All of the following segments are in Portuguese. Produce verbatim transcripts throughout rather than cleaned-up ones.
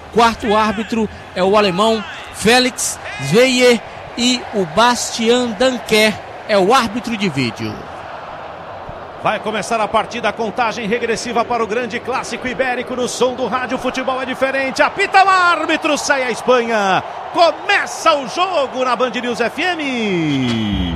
quarto árbitro é o alemão Felix Zweier e o Bastian Danker é o árbitro de vídeo. Vai começar a partida, a contagem regressiva para o grande clássico ibérico. No som do rádio, futebol é diferente. Apita o árbitro, sai a Espanha. Começa o jogo na Band News F M.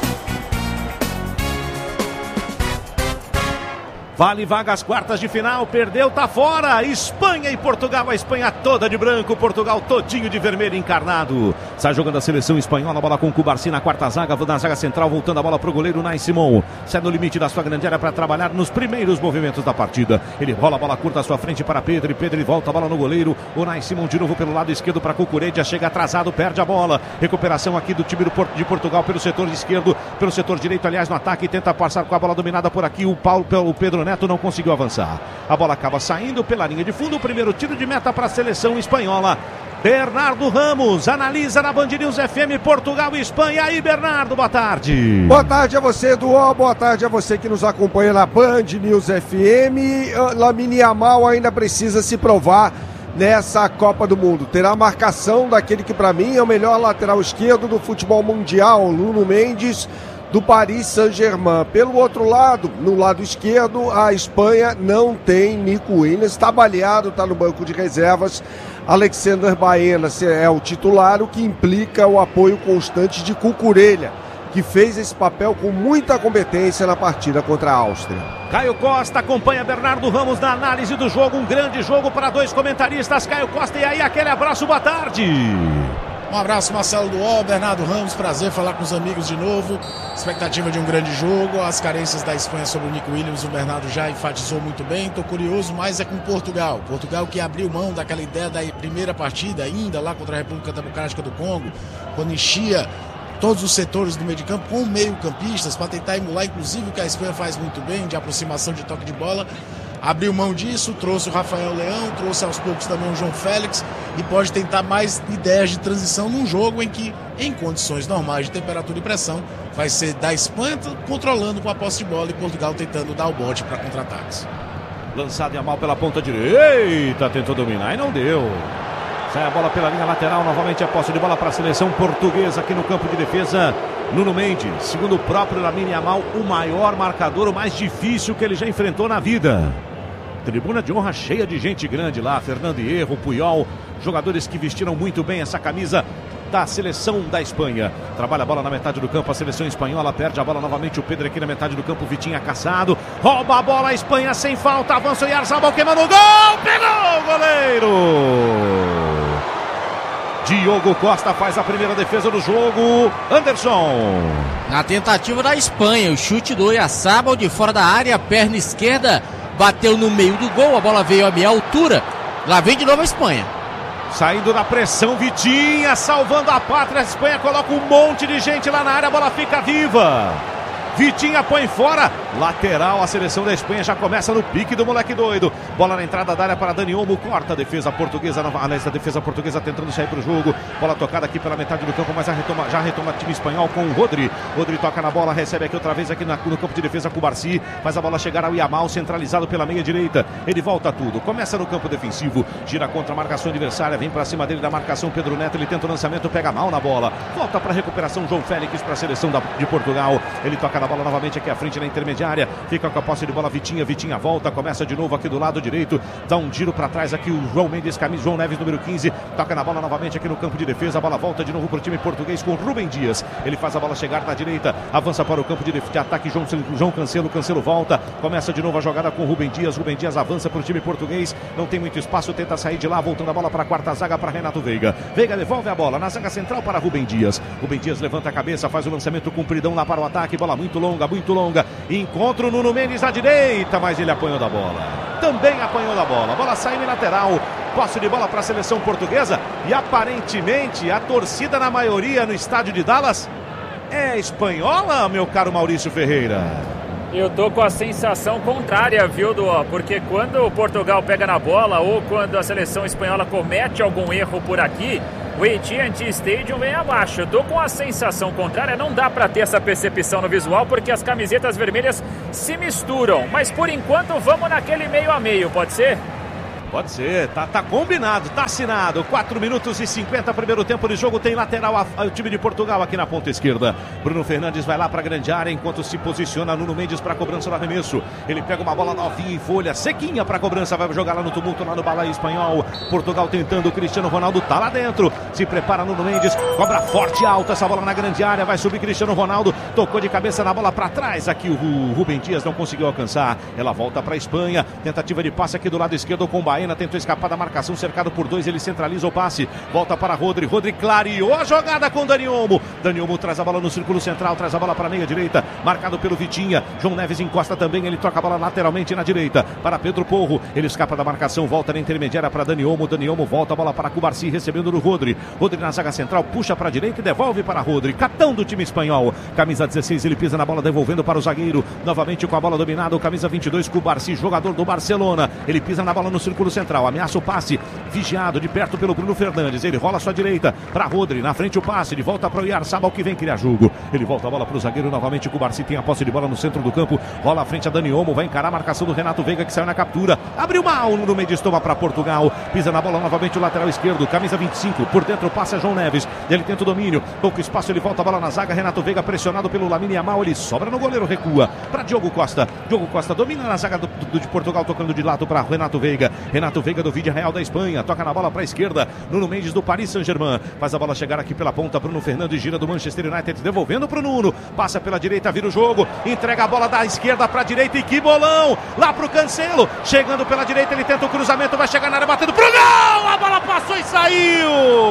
Vale vaga às quartas de final, perdeu, tá fora. Espanha e Portugal, a Espanha toda de branco, Portugal todinho de vermelho encarnado. Sai jogando a seleção espanhola, bola com o Cubarsi na quarta zaga, na zaga central, voltando a bola pro goleiro Nai Simon. Sai no limite da sua grande área para trabalhar nos primeiros movimentos da partida. Ele rola a bola curta à sua frente para Pedro, e Pedro volta a bola no goleiro. O Nai Simon de novo pelo lado esquerdo para Cucurella, chega atrasado, perde a bola. Recuperação aqui do time de Portugal pelo setor esquerdo, pelo setor direito, aliás, no ataque, tenta passar com a bola dominada por aqui. O Paulo, o Pedro Neto não conseguiu avançar. A bola acaba saindo pela linha de fundo. O primeiro tiro de meta para a seleção espanhola. Bernardo Ramos analisa na Band News F M, Portugal e Espanha. Aí, Bernardo, boa tarde. Boa tarde a você, Duó. Boa tarde a você que nos acompanha na Band News F M. Lamine Yamal ainda precisa se provar nessa Copa do Mundo. Terá a marcação daquele que para mim é o melhor lateral esquerdo do futebol mundial, Nuno Mendes, do Paris Saint-Germain. Pelo outro lado, no lado esquerdo, a Espanha não tem Nico Williams, está baleado, está no banco de reservas. Alexander Baena é o titular, o que implica o apoio constante de Cucurella, que fez esse papel com muita competência na partida contra a Áustria. Caio Costa acompanha Bernardo Ramos na análise do jogo, um grande jogo para dois comentaristas. Caio Costa, e aí, aquele abraço, boa tarde. Um abraço, Marcelo Duó, Bernardo Ramos, prazer falar com os amigos de novo. Expectativa de um grande jogo, as carências da Espanha sobre o Nico Williams, o Bernardo já enfatizou muito bem. Estou curioso, mas é com Portugal. Portugal que abriu mão daquela ideia da primeira partida, ainda lá contra a República Democrática do Congo, quando enchia todos os setores do meio de campo com meio-campistas, para tentar emular, inclusive, o que a Espanha faz muito bem, de aproximação de toque de bola. Abriu mão disso, trouxe o Rafael Leão, trouxe aos poucos também o João Félix e pode tentar mais ideias de transição num jogo em que, em condições normais de temperatura e pressão, vai ser da Espanha controlando com a posse de bola e Portugal tentando dar o bote para contra-ataques. Lançado e a mal pela ponta direita, tentou dominar e não deu. Sai a bola pela linha lateral, novamente a posse de bola para a seleção portuguesa aqui no campo de defesa. Nuno Mendes, segundo o próprio Lamine Yamal, o maior marcador, o mais difícil que ele já enfrentou na vida. Tribuna de honra cheia de gente grande lá, Fernando Hierro, Puyol, jogadores que vestiram muito bem essa camisa da seleção da Espanha. Trabalha a bola na metade do campo, a seleção espanhola perde a bola novamente, o Pedro aqui na metade do campo, Vitinha caçado, rouba a bola, a Espanha sem falta, avança o Yarzabal queimando o gol, pegou o goleiro! Diogo Costa faz a primeira defesa do jogo. Anderson. Na tentativa da Espanha, o chute do Oyarzabal de fora da área, perna esquerda, bateu no meio do gol, a bola veio a meia altura. Lá vem de novo a Espanha. Saindo da pressão, Vitinha, salvando a pátria. A Espanha coloca um monte de gente lá na área, a bola fica viva. Vitinha põe fora, lateral, a seleção da Espanha já começa no pique do moleque doido. Bola na entrada da área para Dani Olmo, corta a defesa portuguesa, aliás, a defesa portuguesa tentando sair para o jogo. Bola tocada aqui pela metade do campo, mas já retoma, já retoma o time espanhol com o Rodri. Rodri toca na bola, recebe aqui outra vez aqui na, no campo de defesa com o Cubarsi. Faz a bola chegar ao Yamal, centralizado pela meia direita. Ele volta tudo, começa no campo defensivo, gira contra a marcação adversária, vem para cima dele da marcação Pedro Neto, ele tenta o lançamento, pega mal na bola. Volta para a recuperação João Félix para a seleção da, de Portugal. Ele toca na bola novamente aqui à frente na intermediária, fica com a posse de bola Vitinha, Vitinha volta, começa de novo aqui do lado direito, dá um giro para trás aqui o João Mendes, camisa João Neves, número quinze, toca na bola novamente aqui no campo de defesa, a bola volta de novo para o time português com Rubem Dias, ele faz a bola chegar na direita, avança para o campo de, de ataque João, João Cancelo, Cancelo volta, começa de novo a jogada com Rubem Dias, Rubem Dias avança para o time português, não tem muito espaço, tenta sair de lá, voltando a bola para a quarta zaga para Renato Veiga, Veiga devolve a bola na zaga central para Rubem Dias, Rubem Dias levanta a cabeça, faz o lançamento compridão lá para o ataque, bola muito longa, muito longa, encontra o Nuno Mendes à direita, mas ele apanhou da bola. Também apanhou da bola. A bola saiu em lateral. Posse de bola para a seleção portuguesa. E aparentemente a torcida, na maioria no estádio de Dallas, é espanhola, meu caro Maurício Ferreira. Eu tô com a sensação contrária, viu, Duó? Porque quando o Portugal pega na bola ou quando a seleção espanhola comete algum erro por aqui, o A T and T Stadium vem abaixo. Eu tô com a sensação contrária, não dá pra ter essa percepção no visual porque as camisetas vermelhas se misturam. Mas por enquanto vamos naquele meio a meio, pode ser? Pode ser, tá, tá combinado, tá assinado. quatro minutos e cinquenta, primeiro tempo de jogo. Tem lateral a, a, o time de Portugal aqui na ponta esquerda. Bruno Fernandes vai lá pra grande área enquanto se posiciona Nuno Mendes pra cobrança do arremesso. Ele pega uma bola novinha em folha, sequinha pra cobrança, vai jogar lá no tumulto, lá no balaio espanhol. Portugal tentando, o Cristiano Ronaldo tá lá dentro. Se prepara Nuno Mendes, cobra forte e alta essa bola na grande área. Vai subir Cristiano Ronaldo, tocou de cabeça na bola pra trás. Aqui o Rubem Dias não conseguiu alcançar. Ela volta pra Espanha, tentativa de passe aqui do lado esquerdo com o Baena, tentou escapar da marcação, cercado por dois, ele centraliza o passe, volta para Rodri, Rodri clareou a jogada com Dani Olmo, Dani Olmo traz a bola no círculo central, traz a bola para a meia direita, marcado pelo Vitinha, João Neves encosta também, ele toca a bola lateralmente na direita, para Pedro Porro, ele escapa da marcação, volta na intermediária para Dani Olmo, Dani Olmo volta a bola para Cubarsí, recebendo no Rodri, Rodri na zaga central, puxa para a direita e devolve para Rodri, capitão do time espanhol, camisa dezesseis, ele pisa na bola, devolvendo para o zagueiro, novamente com a bola dominada, o camisa vinte e dois, Cubarsí, jogador do Barcelona, ele pisa na bola no círculo central, ameaça o passe, vigiado de perto pelo Bruno Fernandes, ele rola à sua direita para Rodri, na frente o passe, de volta para o Oyarzabal que vem criar jogo, ele volta a bola para o zagueiro, novamente Cubarsí tem a posse de bola no centro do campo, rola à frente a Dani Olmo, vai encarar a marcação do Renato Veiga que saiu na captura, abriu mal, no Mendes toma para Portugal, pisa na bola novamente o lateral esquerdo, camisa vinte e cinco, por dentro passa João Neves, ele tenta o domínio, pouco espaço, ele volta a bola na zaga, Renato Veiga pressionado pelo Lamine Yamal, ele sobra no goleiro, recua para Diogo Costa, Diogo Costa domina na zaga do, do, de Portugal, tocando de lado para Renato Veiga, Renato Veiga do Vídeo Real da Espanha, toca na bola para a esquerda, Nuno Mendes do Paris Saint-Germain, faz a bola chegar aqui pela ponta, Bruno Fernandes gira do Manchester United, devolvendo para o Nuno, passa pela direita, vira o jogo, entrega a bola da esquerda para a direita e que bolão, lá para o Cancelo, chegando pela direita, ele tenta o cruzamento, vai chegar na área, batendo pro gol, a bola passou e saiu,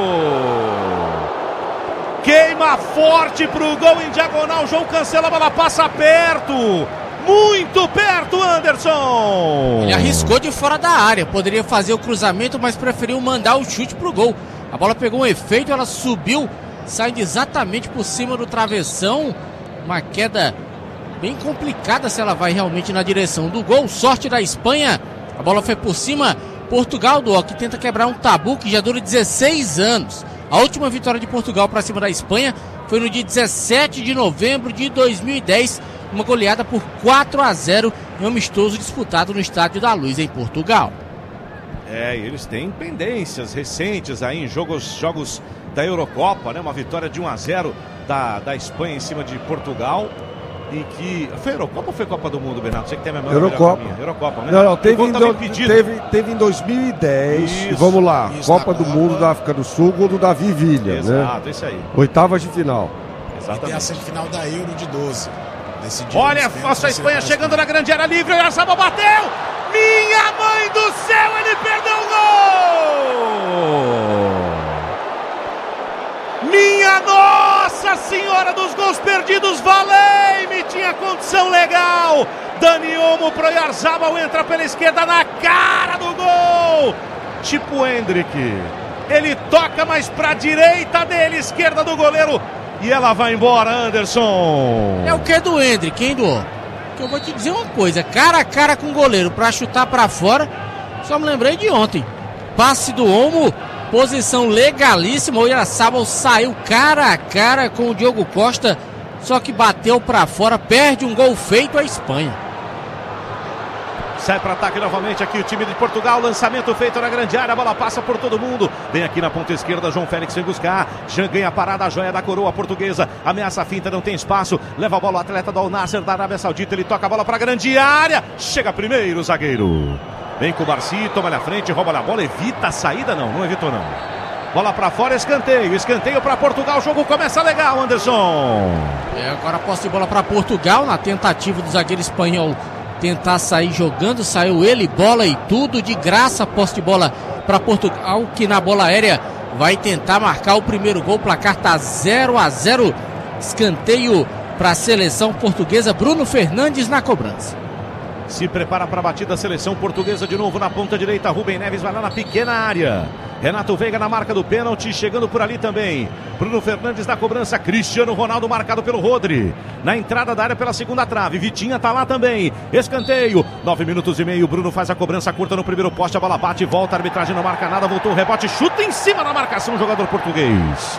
queima forte pro gol em diagonal, João Cancelo, a bola passa perto, muito perto, Anderson. Ele arriscou de fora da área, poderia fazer o cruzamento, mas preferiu mandar o chute pro gol. A bola pegou um efeito, ela subiu, saindo exatamente por cima do travessão. Uma queda bem complicada se ela vai realmente na direção do gol. Sorte da Espanha, a bola foi por cima. Portugal, do que tenta quebrar um tabu que já dura dezesseis anos. A última vitória de Portugal para cima da Espanha foi no dia dezessete de novembro de dois mil e dez. Uma goleada por quatro a zero em um amistoso disputado no Estádio da Luz, em Portugal. É, eles têm pendências recentes aí em jogos, jogos da Eurocopa, né? Uma vitória de um a zero da, da Espanha em cima de Portugal. E que... Foi Eurocopa ou foi Copa do Mundo, Bernardo? Você que tem a memória Eurocopa. Eurocopa, né? Não, não, teve, em, do, teve, teve em dois mil e dez. Isso, e vamos lá, isso, Copa do Copa. Mundo da África do Sul, gol do Davi Villa, Exato, né? Exato, isso aí. Oitavas de final. E tem a semifinal da Euro de doze. Decidido Olha a nossa Espanha chegando na grande área livre, o Oyarzabal bateu! Minha mãe do céu, ele perdeu o gol! Minha Nossa Senhora dos gols perdidos, valei-me, tinha condição legal! Dani Olmo pro Oyarzabal, entra pela esquerda na cara do gol! Tipo Hendrick, ele toca mais pra direita dele, esquerda do goleiro, e ela vai embora, Anderson. É o que é do Hendrick, hein, do? Que eu vou te dizer uma coisa, cara a cara com o goleiro pra chutar pra fora, só me lembrei de ontem. Passe do Olmo, posição legalíssima, o Oyarzabal saiu cara a cara com o Diogo Costa, só que bateu pra fora, perde um gol feito a Espanha. Sai para ataque novamente aqui o time de Portugal, lançamento feito na grande área, a bola passa por todo mundo, vem aqui na ponta esquerda, João Félix vem buscar, Jean ganha a parada, a joia da coroa portuguesa, ameaça a finta, não tem espaço, leva a bola o atleta do Al Nassr da Arábia Saudita, ele toca a bola para a grande área, chega primeiro o zagueiro, vem com o Cubarsí, toma na frente, rouba a bola, evita a saída, não, não evitou não. Bola para fora, escanteio, escanteio para Portugal, o jogo começa legal, Anderson. É, agora posse de bola para Portugal, na tentativa do zagueiro espanhol tentar sair jogando, saiu ele, bola e tudo, de graça, posse de bola para Portugal, que na bola aérea vai tentar marcar o primeiro gol, o placar tá zero a zero, escanteio para a seleção portuguesa, Bruno Fernandes na cobrança. Se prepara para a batida a seleção portuguesa de novo na ponta direita, Rubem Neves vai lá na pequena área, Renato Veiga na marca do pênalti, chegando por ali também, Bruno Fernandes na cobrança, Cristiano Ronaldo marcado pelo Rodri, na entrada da área pela segunda trave, Vitinha tá lá também, escanteio, nove minutos e meio, Bruno faz a cobrança curta no primeiro poste, a bola bate e volta, a arbitragem não marca nada, voltou o rebote, chuta em cima da marcação, o jogador português.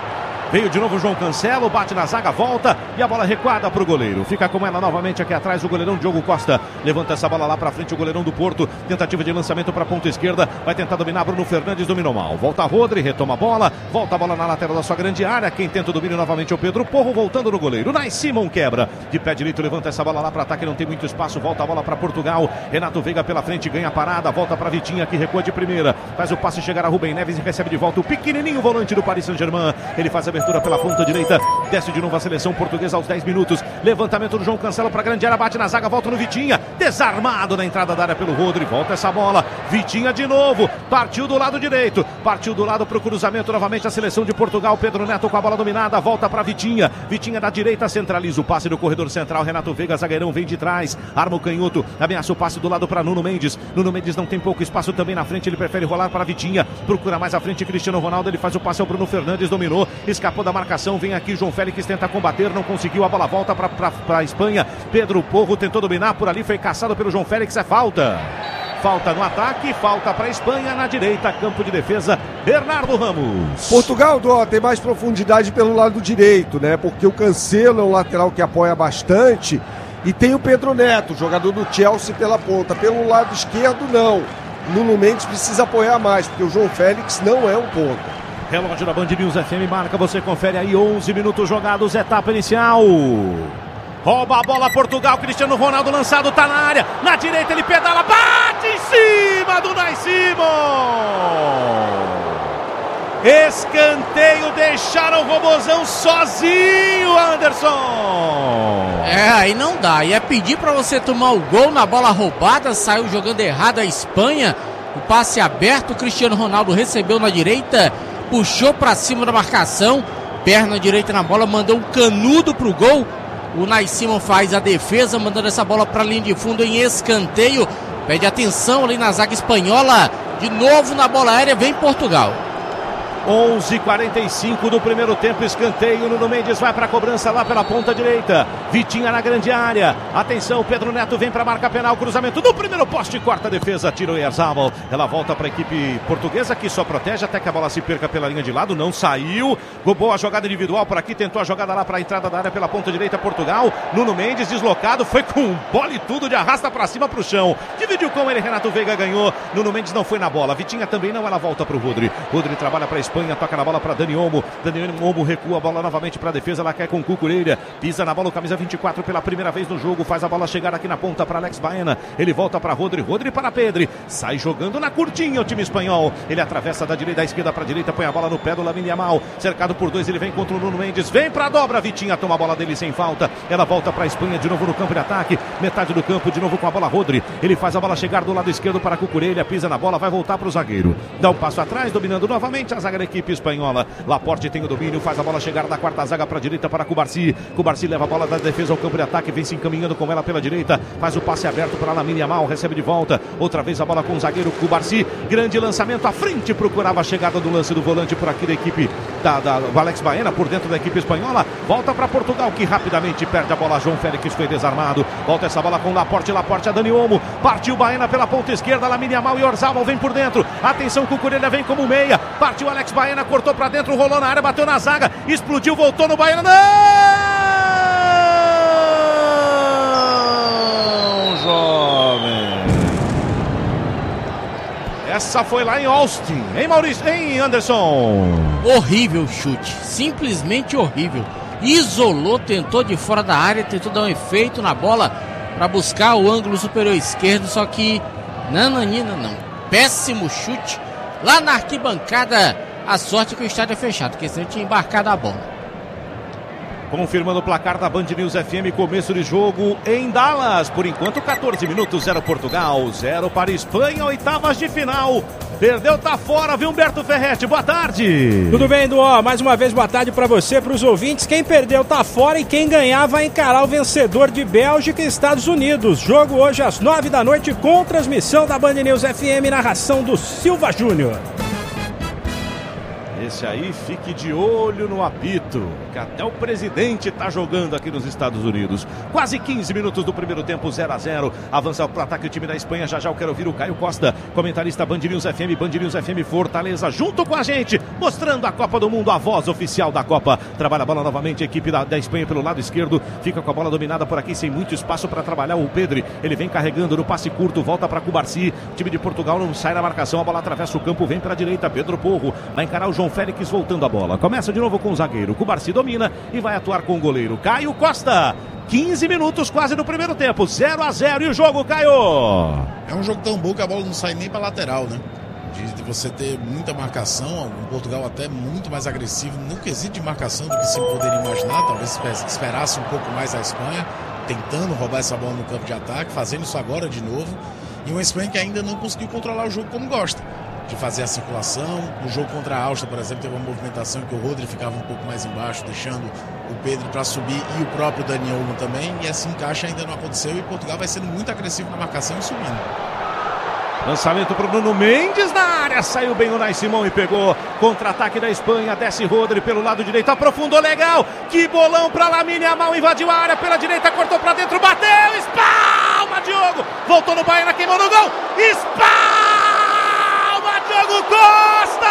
Veio de novo o João Cancelo, bate na zaga, volta e a bola recuada para o goleiro. Fica com ela novamente aqui atrás o goleirão Diogo Costa. Levanta essa bola lá para frente o goleirão do Porto. Tentativa de lançamento para a ponta esquerda. Vai tentar dominar Bruno Fernandes, dominou mal. Volta a Rodri, retoma a bola. Volta a bola na lateral da sua grande área. Quem tenta o domínio novamente é o Pedro Porro, voltando no goleiro. Nai Simon quebra. De pé direito levanta essa bola lá para ataque, não tem muito espaço. Volta a bola para Portugal. Renato Veiga pela frente, ganha a parada. Volta para Vitinha que recua de primeira. Faz o passe chegar a Rubem Neves e recebe de volta o pequenininho volante do Paris Saint-Germain. Ele faz a abertura pela ponta direita. Desce de novo a seleção portuguesa aos dez minutos. Levantamento do João Cancelo para a grande área, bate na zaga, volta no Vitinha. Desarmado na entrada da área pelo Rodri. Volta essa bola. Vitinha de novo. Partiu do lado direito. Partiu do lado para o cruzamento novamente a seleção de Portugal. Pedro Neto com a bola dominada. Volta para Vitinha. Vitinha da direita centraliza o passe do corredor central. Renato Veiga, zagueirão, vem de trás. Arma o canhoto. Ameaça o passe do lado para Nuno Mendes. Nuno Mendes não tem pouco espaço também na frente. Ele prefere rolar para Vitinha. Procura mais à frente Cristiano Ronaldo. Ele faz o passe ao Bruno Fernandes. Dominou. Escapou da marcação. Vem aqui João Félix, tenta combater, não conseguiu, a bola volta para a Espanha. Pedro Porro tentou dominar por ali, foi caçado pelo João Félix, é falta. Falta no ataque, falta para a Espanha na direita, campo de defesa, Bernardo Ramos. Portugal, ó, tem mais profundidade pelo lado direito, né? Porque o Cancelo é um lateral que apoia bastante e tem o Pedro Neto, jogador do Chelsea pela ponta. Pelo lado esquerdo, não. Nuno Mendes precisa apoiar mais, porque o João Félix não é um ponta. Relógio da Band News F M marca, você confere aí, onze minutos jogados, etapa inicial. Rouba a bola Portugal, Cristiano Ronaldo lançado, tá na área, na direita ele pedala, bate em cima do Nai Simon. Escanteio, deixaram o Robozão sozinho, Anderson. É, aí não dá, ia pedir pra você tomar o gol na bola roubada, saiu jogando errado a Espanha, o passe aberto, o Cristiano Ronaldo recebeu na direita, puxou pra cima da marcação, perna direita na bola, mandou um canudo pro gol. O Nai Simon faz a defesa, mandando essa bola pra linha de fundo em escanteio. Pede atenção ali na zaga espanhola. De novo na bola aérea, vem Portugal. onze e quarenta e cinco do primeiro tempo, escanteio. Nuno Mendes vai para a cobrança lá pela ponta direita. Vitinha na grande área. Atenção, Pedro Neto vem para a marca penal. Cruzamento do primeiro poste, corta a defesa. Tira o Oyarzabal. Ela volta para a equipe portuguesa que só protege até que a bola se perca pela linha de lado. Não saiu. Boa a jogada individual por aqui. Tentou a jogada lá para a entrada da área pela ponta direita. Portugal. Nuno Mendes deslocado. Foi com bola e tudo de arrasta para cima para o chão. Dividiu com ele. Renato Veiga ganhou. Nuno Mendes não foi na bola. Vitinha também não. Ela volta para o Rodri. Rodri trabalha para a Espanha. Toca na bola para Dani Olmo. Dani Olmo recua a bola novamente para a defesa. Ela quer com Cucurella. Pisa na bola o camisa vinte e quatro pela primeira vez no jogo. Faz a bola chegar aqui na ponta para Alex Baena. Ele volta para Rodri. Rodri para Pedri. Sai jogando na curtinha o time espanhol. Ele atravessa da direita, da esquerda para a direita. Põe a bola no pé do Lamine Yamal. Cercado por dois. Ele vem contra o Nuno Mendes. Vem para a dobra. Vitinha toma a bola dele sem falta. Ela volta para a Espanha de novo no campo de ataque. Metade do campo de novo com a bola Rodri. Ele faz a bola chegar do lado esquerdo para Cucurella. Pisa na bola. Vai voltar para o zagueiro. Dá um passo atrás. Dominando novamente a zaga da equipe espanhola. Laporte tem o domínio, faz a bola chegar da quarta zaga para a direita para Cubarsi. Cubarsi leva a bola da defesa ao campo de ataque, vem se encaminhando com ela pela direita, faz o passe aberto para Lamine Yamal, recebe de volta, outra vez a bola com o zagueiro Cubarsi, grande lançamento à frente, procurava a chegada do lance do volante por aqui da equipe da, da do Alex Baena, por dentro da equipe espanhola, volta para Portugal que rapidamente perde a bola, João Félix foi desarmado, volta essa bola com Laporte, Laporte a Dani Olmo, partiu Baena pela ponta esquerda, Lamine Yamal e Oyarzabal vem por dentro, atenção Cucurella vem como meia, partiu Alex Baena, cortou para dentro, rolou na área, bateu na zaga, explodiu, voltou no Baena, não, jovem. Essa foi lá em Austin, hein, Maurício, hein, Anderson? Horrível o chute, simplesmente horrível. Isolou, tentou de fora da área, tentou dar um efeito na bola para buscar o ângulo superior esquerdo, só que nananina não. Péssimo chute lá na arquibancada. A sorte é que o estádio é fechado, porque senão tinha embarcado a bola. Confirmando o placar da Band News F M, começo de jogo em Dallas. Por enquanto, quatorze minutos, zero Portugal, zero para Espanha, oitavas de final. Perdeu, tá fora, viu, Humberto Ferretti? Boa tarde. Tudo bem, Duó? Mais uma vez, boa tarde para você, para os ouvintes. Quem perdeu tá fora e quem ganhar vai encarar o vencedor de Bélgica e Estados Unidos. Jogo hoje às nove da noite com transmissão da Band News F M, narração do Silva Júnior. Esse aí, fique de olho no apito, que até o presidente tá jogando aqui nos Estados Unidos. Quase quinze minutos do primeiro tempo, zero a zero. Avança para o ataque o time da Espanha. Já já eu quero ouvir o Caio Costa, comentarista Band News F M, Band News F M Fortaleza, junto com a gente, mostrando a Copa do Mundo, a voz oficial da Copa. Trabalha a bola novamente, a equipe da, da Espanha pelo lado esquerdo, fica com a bola dominada por aqui, sem muito espaço para trabalhar o Pedri. Ele vem carregando no passe curto, volta para Cubarsi. O time de Portugal não sai na marcação, a bola atravessa o campo, vem para a direita. Pedro Porro vai encarar o João Félix voltando a bola. Começa de novo com o zagueiro. Cubarsi domina e vai atuar com o goleiro Caio Costa. quinze minutos quase do primeiro tempo, zero a zero. E o jogo, Caio? É um jogo tão bom que a bola não sai nem para lateral, né? De, de você ter muita marcação, o Portugal até muito mais agressivo no quesito de marcação do que se poderia imaginar. Talvez esperasse um pouco mais a Espanha, tentando roubar essa bola no campo de ataque, fazendo isso agora de novo. E uma Espanha que ainda não conseguiu controlar o jogo como gosta, de fazer a circulação. No jogo contra a Áustria, por exemplo, teve uma movimentação que o Rodri ficava um pouco mais embaixo, deixando o Pedro para subir e o próprio Dani Olmo também, e esse encaixe ainda não aconteceu e Portugal vai sendo muito agressivo na marcação e subindo. Lançamento para o Nuno Mendes na área, saiu bem o Unai Simão e pegou. Contra-ataque da Espanha, desce Rodri pelo lado direito, aprofundou legal, que bolão para Lamine Yamal, invadiu a área pela direita, cortou para dentro, bateu, espalma Diogo, voltou no Baena, queimou no gol, espalma Diogo Costa!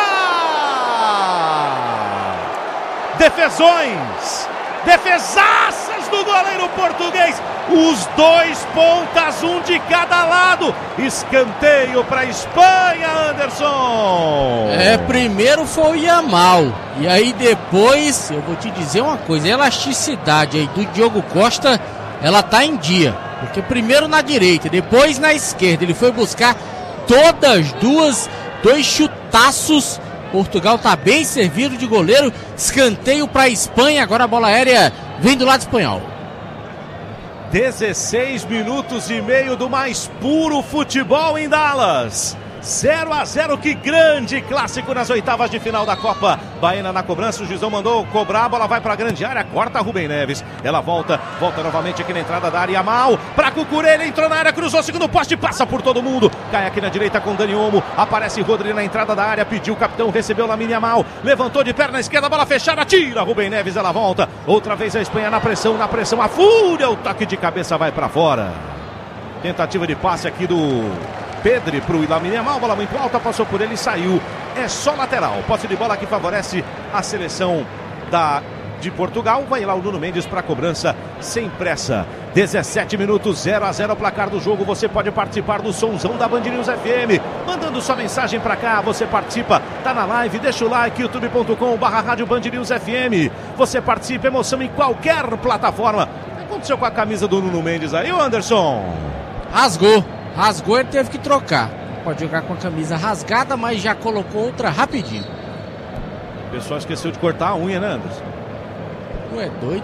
Defesões, defesaças do goleiro português, os dois pontas, um de cada lado, escanteio para a Espanha, Anderson. É, primeiro foi o Yamal, e aí depois, eu vou te dizer uma coisa, a elasticidade aí do Diogo Costa, ela tá em dia, porque primeiro na direita, depois na esquerda, ele foi buscar todas duas, dois chutaços. Portugal tá bem servido de goleiro, escanteio para a Espanha, agora a bola aérea vem do lado espanhol. dezesseis minutos e meio do mais puro futebol em Dallas. zero a zero, que grande clássico nas oitavas de final da Copa. Baena na cobrança, o Gizão mandou cobrar, a bola vai para a grande área, corta Rubem Neves. Ela volta, volta novamente aqui na entrada da área, mal para Cucurella, entrou na área, cruzou, segundo poste, passa por todo mundo. Cai aqui na direita com Dani Olmo, aparece Rodri na entrada da área, pediu o capitão, recebeu Lamine Yamal, levantou de perna esquerda, bola fechada, tira Rubem Neves, ela volta. Outra vez a Espanha na pressão, na pressão, a fúria, o toque de cabeça vai para fora. Tentativa de passe aqui do Pedri para o Lamine Yamal, bola muito alta, passou por ele e saiu. É só lateral, posse de bola que favorece a seleção da, de Portugal. Vai lá o Nuno Mendes para a cobrança sem pressa. dezessete minutos, zero a zero o placar do jogo. Você pode participar do Sonzão da Band News F M, mandando sua mensagem para cá. Você participa, tá na live, deixa o like, youtube ponto com barra rádio Band News F M. Você participa, emoção em qualquer plataforma. O que aconteceu com a camisa do Nuno Mendes aí, Anderson? Rasgou. Rasgou, ele teve que trocar. Pode jogar com a camisa rasgada, mas já colocou outra rapidinho. O pessoal esqueceu de cortar a unha, né, Anderson? Tu é doido?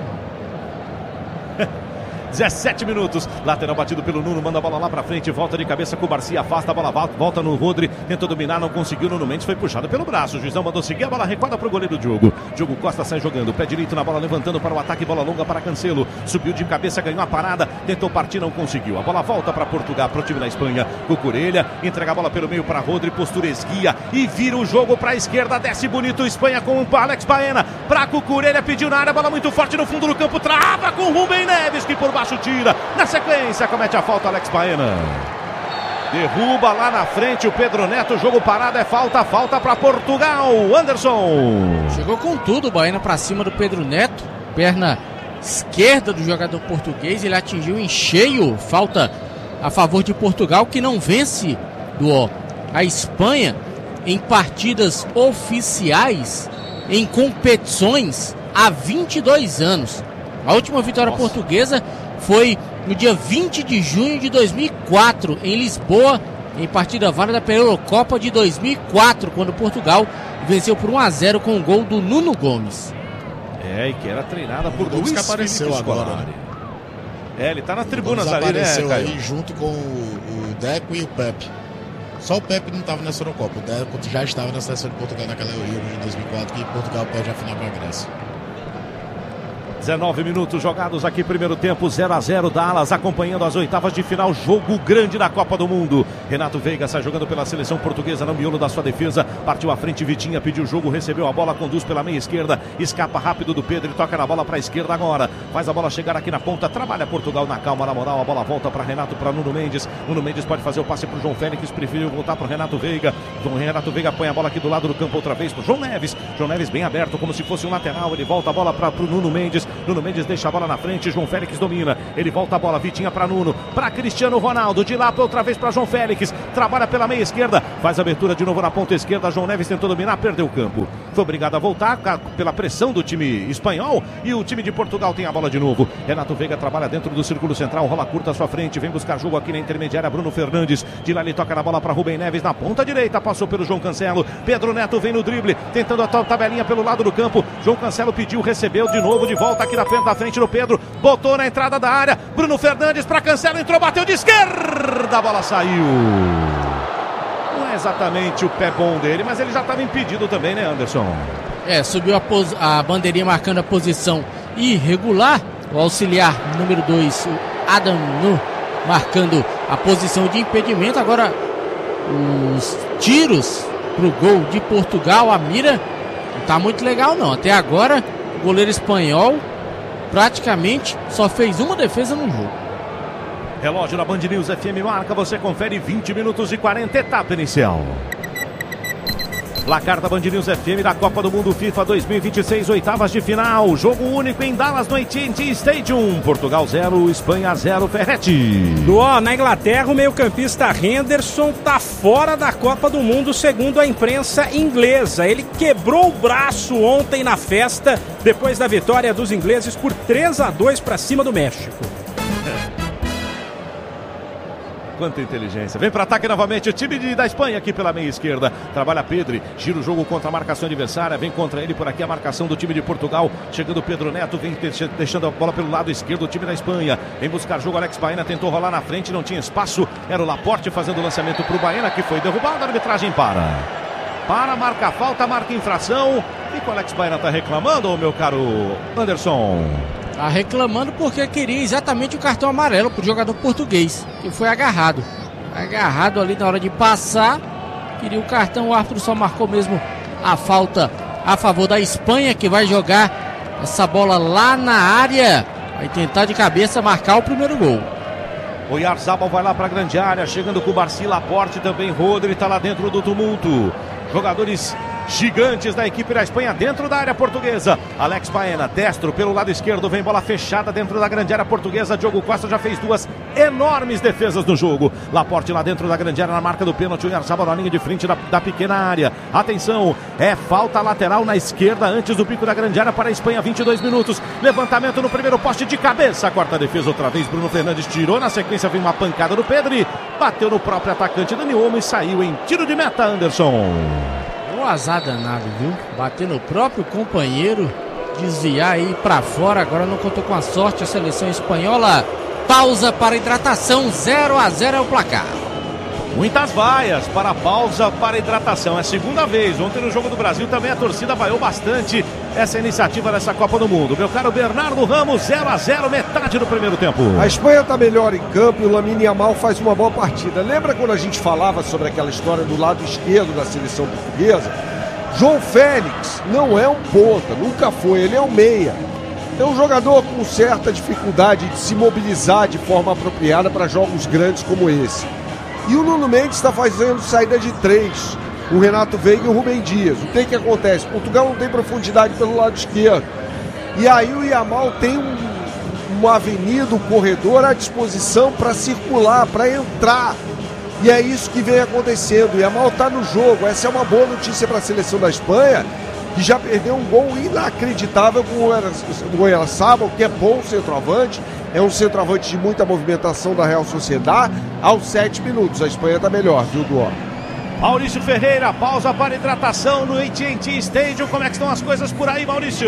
dezessete minutos, lateral batido pelo Nuno, manda a bola lá pra frente, volta de cabeça com o Barcia, afasta a bola, volta no Rodri, tentou dominar, não conseguiu, Nuno Mendes foi puxado pelo braço, o Juizão mandou seguir, a bola recuada pro goleiro Diogo, Diogo Costa sai jogando, pé direito na bola, levantando para o ataque, bola longa para Cancelo, subiu de cabeça, ganhou a parada, tentou partir, não conseguiu, a bola volta para Portugal, pro time da Espanha, Cucurella, entrega a bola pelo meio para Rodri, postura esguia e vira o jogo pra esquerda, desce bonito, Espanha com o Alex Baena, pra Cucurella, pediu na área, bola muito forte no fundo do campo, trava com Rubem Neves, que por baixo tira. Na sequência, comete a falta Alex Baena. Derruba lá na frente o Pedro Neto. Jogo parado, é falta, falta para Portugal. Anderson. Chegou com tudo o Baena para cima do Pedro Neto. Perna esquerda do jogador português. Ele atingiu em cheio. Falta a favor de Portugal, que não vence do, a Espanha em partidas oficiais, em competições, há vinte e dois anos. A última vitória Nossa. portuguesa foi no dia vinte de junho de dois mil e quatro, em Lisboa, em partida válida pela Eurocopa de dois mil e quatro, quando Portugal venceu por um a zero com o gol do Nuno Gomes. É, e que era treinada por Gomes Luiz que apareceu agora. Né? É, ele tá nas tribunas ali, apareceu né, aí junto com o, o Deco e o Pepe. Só o Pepe não estava nessa Eurocopa, o Deco já estava na seleção de Portugal naquela Euro de dois mil e quatro, que Portugal perde a final para a Grécia. dezenove minutos jogados aqui, primeiro tempo, zero a zero, Dallas acompanhando as oitavas de final, jogo grande da Copa do Mundo. Renato Veiga está jogando pela seleção portuguesa no miolo da sua defesa, partiu à frente, Vitinha pediu o jogo, recebeu a bola, conduz pela meia esquerda, escapa rápido do Pedro e toca na bola para a esquerda agora, faz a bola chegar aqui na ponta, trabalha Portugal na calma, na moral, a bola volta para Renato, para Nuno Mendes, Nuno Mendes pode fazer o passe para o João Félix, preferiu voltar para o Renato Veiga, o Renato Veiga põe a bola aqui do lado do campo outra vez para o João Neves, João Neves bem aberto, como se fosse um lateral, ele volta a bola para o Nuno Mendes, Nuno Mendes deixa a bola na frente, João Félix domina, ele volta a bola, Vitinha para Nuno, para Cristiano Ronaldo, de lá para outra vez para João Félix, trabalha pela meia esquerda, faz a abertura de novo na ponta esquerda, João Neves tentou dominar, perdeu o campo, foi obrigado a voltar pela pressão do time espanhol e o time de Portugal tem a bola de novo, Renato Veiga trabalha dentro do círculo central, rola curta à sua frente, vem buscar jogo aqui na intermediária, Bruno Fernandes, de lá ele toca na bola para Rubem Neves, na ponta direita, passou pelo João Cancelo, Pedro Neto vem no drible, tentando a tabelinha pelo lado do campo, João Cancelo pediu, recebeu de novo, de volta aqui na frente, da frente do Pedro, botou na entrada da área, Bruno Fernandes para Cancelo, entrou, bateu de esquerda, a bola saiu. Não é exatamente o pé bom dele, mas ele já estava impedido também, né, Anderson? É, subiu a, pos... a bandeirinha marcando a posição irregular, o auxiliar número dois, o Adam Nu, marcando a posição de impedimento, agora os tiros pro gol de Portugal, a mira não tá muito legal não, até agora o goleiro espanhol praticamente só fez uma defesa no jogo. Relógio da Band News F M marca, você confere vinte minutos e quarenta, etapa inicial. Placar da Band News F M da Copa do Mundo FIFA dois mil e vinte e seis, oitavas de final. Jogo único em Dallas no A T and T Stadium. Portugal zero, Espanha zero, Ferretti. Duó, na Inglaterra, o meio-campista Henderson tá fora da Copa do Mundo, segundo a imprensa inglesa. Ele quebrou o braço ontem na festa, depois da vitória dos ingleses por três a dois para cima do México. Quanta inteligência. Vem para ataque novamente o time de, da Espanha aqui pela meia esquerda. Trabalha Pedri, gira o jogo contra a marcação adversária. Vem contra ele por aqui a marcação do time de Portugal. Chegando Pedro Neto, vem deixando a bola pelo lado esquerdo. O time da Espanha vem buscar jogo. Alex Baena tentou rolar na frente, não tinha espaço. Era o Laporte fazendo o lançamento para o Baena, que foi derrubado. A arbitragem para. Para, marca a falta, marca infração. E que o Alex Baena está reclamando, meu caro Anderson? Tá reclamando porque queria exatamente o cartão amarelo pro jogador português, que foi agarrado. Agarrado ali na hora de passar. Queria o cartão, o árbitro só marcou mesmo a falta a favor da Espanha, que vai jogar essa bola lá na área. Vai tentar de cabeça marcar o primeiro gol. O Oyarzabal vai lá para a grande área, chegando com o Barci, Laporte também, Rodri está lá dentro do tumulto. Jogadores gigantes da equipe da Espanha dentro da área portuguesa. Alex Baena, destro pelo lado esquerdo, vem bola fechada dentro da grande área portuguesa. Diogo Costa já fez duas enormes defesas no jogo. Laporte lá dentro da grande área na marca do pênalti. O Oyarzabal na linha de frente da, da pequena área. Atenção, é falta lateral na esquerda antes do pico da grande área para a Espanha. vinte e dois minutos. Levantamento no primeiro poste de cabeça. Quarta defesa outra vez. Bruno Fernandes tirou. Na sequência vem uma pancada do Pedri. Bateu no próprio atacante Dani Olmo e saiu em tiro de meta, Anderson. Um azar danado, viu? Bater no próprio companheiro, desviar aí pra fora. Agora não contou com a sorte a seleção espanhola. Pausa para hidratação, zero a zero é o placar. Muitas vaias para a pausa para hidratação. É a segunda vez. Ontem no Jogo do Brasil também a torcida vaiou bastante essa iniciativa dessa Copa do Mundo. Meu caro Bernardo Ramos, zero a zero, metade do primeiro tempo. A Espanha está melhor em campo e o Lamine Yamal faz uma boa partida. Lembra quando a gente falava sobre aquela história do lado esquerdo da seleção portuguesa? João Félix não é um ponta, nunca foi, ele é um meia. É um jogador com certa dificuldade de se mobilizar de forma apropriada para jogos grandes como esse. E o Nuno Mendes está fazendo saída de três, o Renato Veiga e o Rubem Dias. O que que acontece? Portugal não tem profundidade pelo lado esquerdo. E aí o Yamal tem um, uma avenida, um corredor à disposição para circular, para entrar. E é isso que vem acontecendo. O Yamal está no jogo. Essa é uma boa notícia para a seleção da Espanha, que já perdeu um gol inacreditável com o Oyarzabal, que é bom centroavante. É um centroavante de muita movimentação da Real Sociedade. Aos sete minutos, a Espanha está melhor, viu, Duó? Maurício Ferreira, pausa para hidratação no A T and T Stadium. Como é que estão as coisas por aí, Maurício?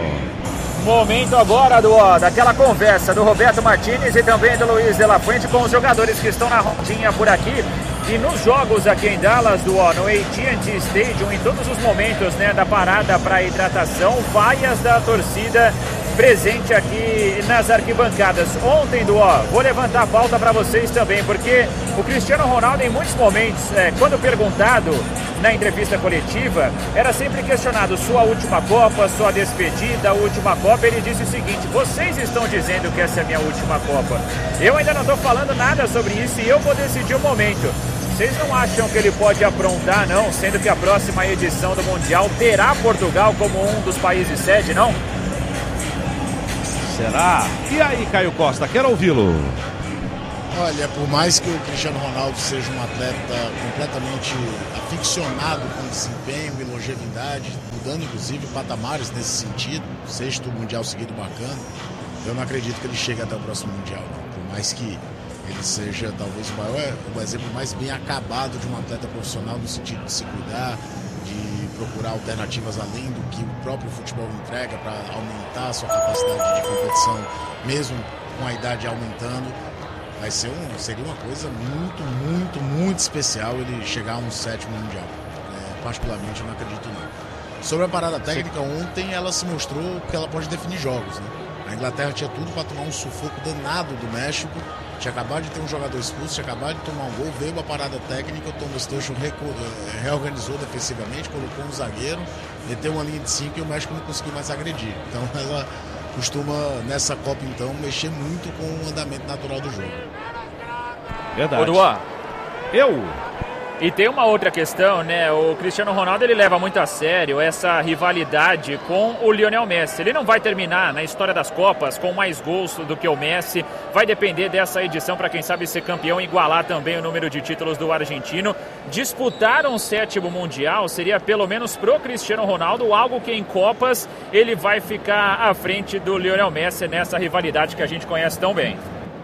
Momento agora do, ó, daquela conversa do Roberto Martínez e também do Luiz de la Fuente com os jogadores que estão na rodinha por aqui. E nos jogos aqui em Dallas, do, ó, no A T and T Stadium, em todos os momentos, né, da parada para hidratação, vaias da torcida presente aqui nas arquibancadas. Ontem, do, ó, vou levantar a pauta para vocês também, porque o Cristiano Ronaldo, em muitos momentos, é, quando perguntado na entrevista coletiva, era sempre questionado: sua última Copa, sua despedida, a última Copa. Ele disse o seguinte: vocês estão dizendo que essa é a minha última Copa. Eu ainda não estou falando nada sobre isso e eu vou decidir o momento. Vocês não acham que ele pode aprontar, não? Sendo que a próxima edição do Mundial terá Portugal como um dos países sede, não? Será? E aí, Caio Costa, quero ouvi-lo. Olha, por mais que o Cristiano Ronaldo seja um atleta completamente aficionado com desempenho e longevidade, mudando inclusive patamares nesse sentido, sexto Mundial seguido bacana, eu não acredito que ele chegue até o próximo Mundial, não. Por mais que ele seja talvez o maior, o exemplo mais bem acabado de um atleta profissional no sentido de se cuidar, de procurar alternativas além do que o próprio futebol entrega para aumentar a sua capacidade de competição, mesmo com a idade aumentando. Vai ser um, seria uma coisa muito, muito, muito especial ele chegar a um sétimo mundial. É, particularmente, eu não acredito não. Sobre a parada técnica, ontem ela se mostrou que ela pode definir jogos, né? A Inglaterra tinha tudo para tomar um sufoco danado do México. Tinha acabado de ter um jogador expulso, tinha acabado de tomar um gol, veio a parada técnica, o Thomas Tuchel reorganizou defensivamente, colocou um zagueiro, meteu uma linha de cinco e o México não conseguiu mais agredir. Então ela costuma, nessa Copa então, mexer muito com o andamento natural do jogo. Verdade. Oduá. Eu... E tem uma outra questão, né? O Cristiano Ronaldo, ele leva muito a sério essa rivalidade com o Lionel Messi. Ele não vai terminar na história das Copas com mais gols do que o Messi. Vai depender dessa edição para quem sabe ser campeão e igualar também o número de títulos do argentino. Disputar um sétimo mundial seria pelo menos pro Cristiano Ronaldo algo que em Copas ele vai ficar à frente do Lionel Messi nessa rivalidade que a gente conhece tão bem.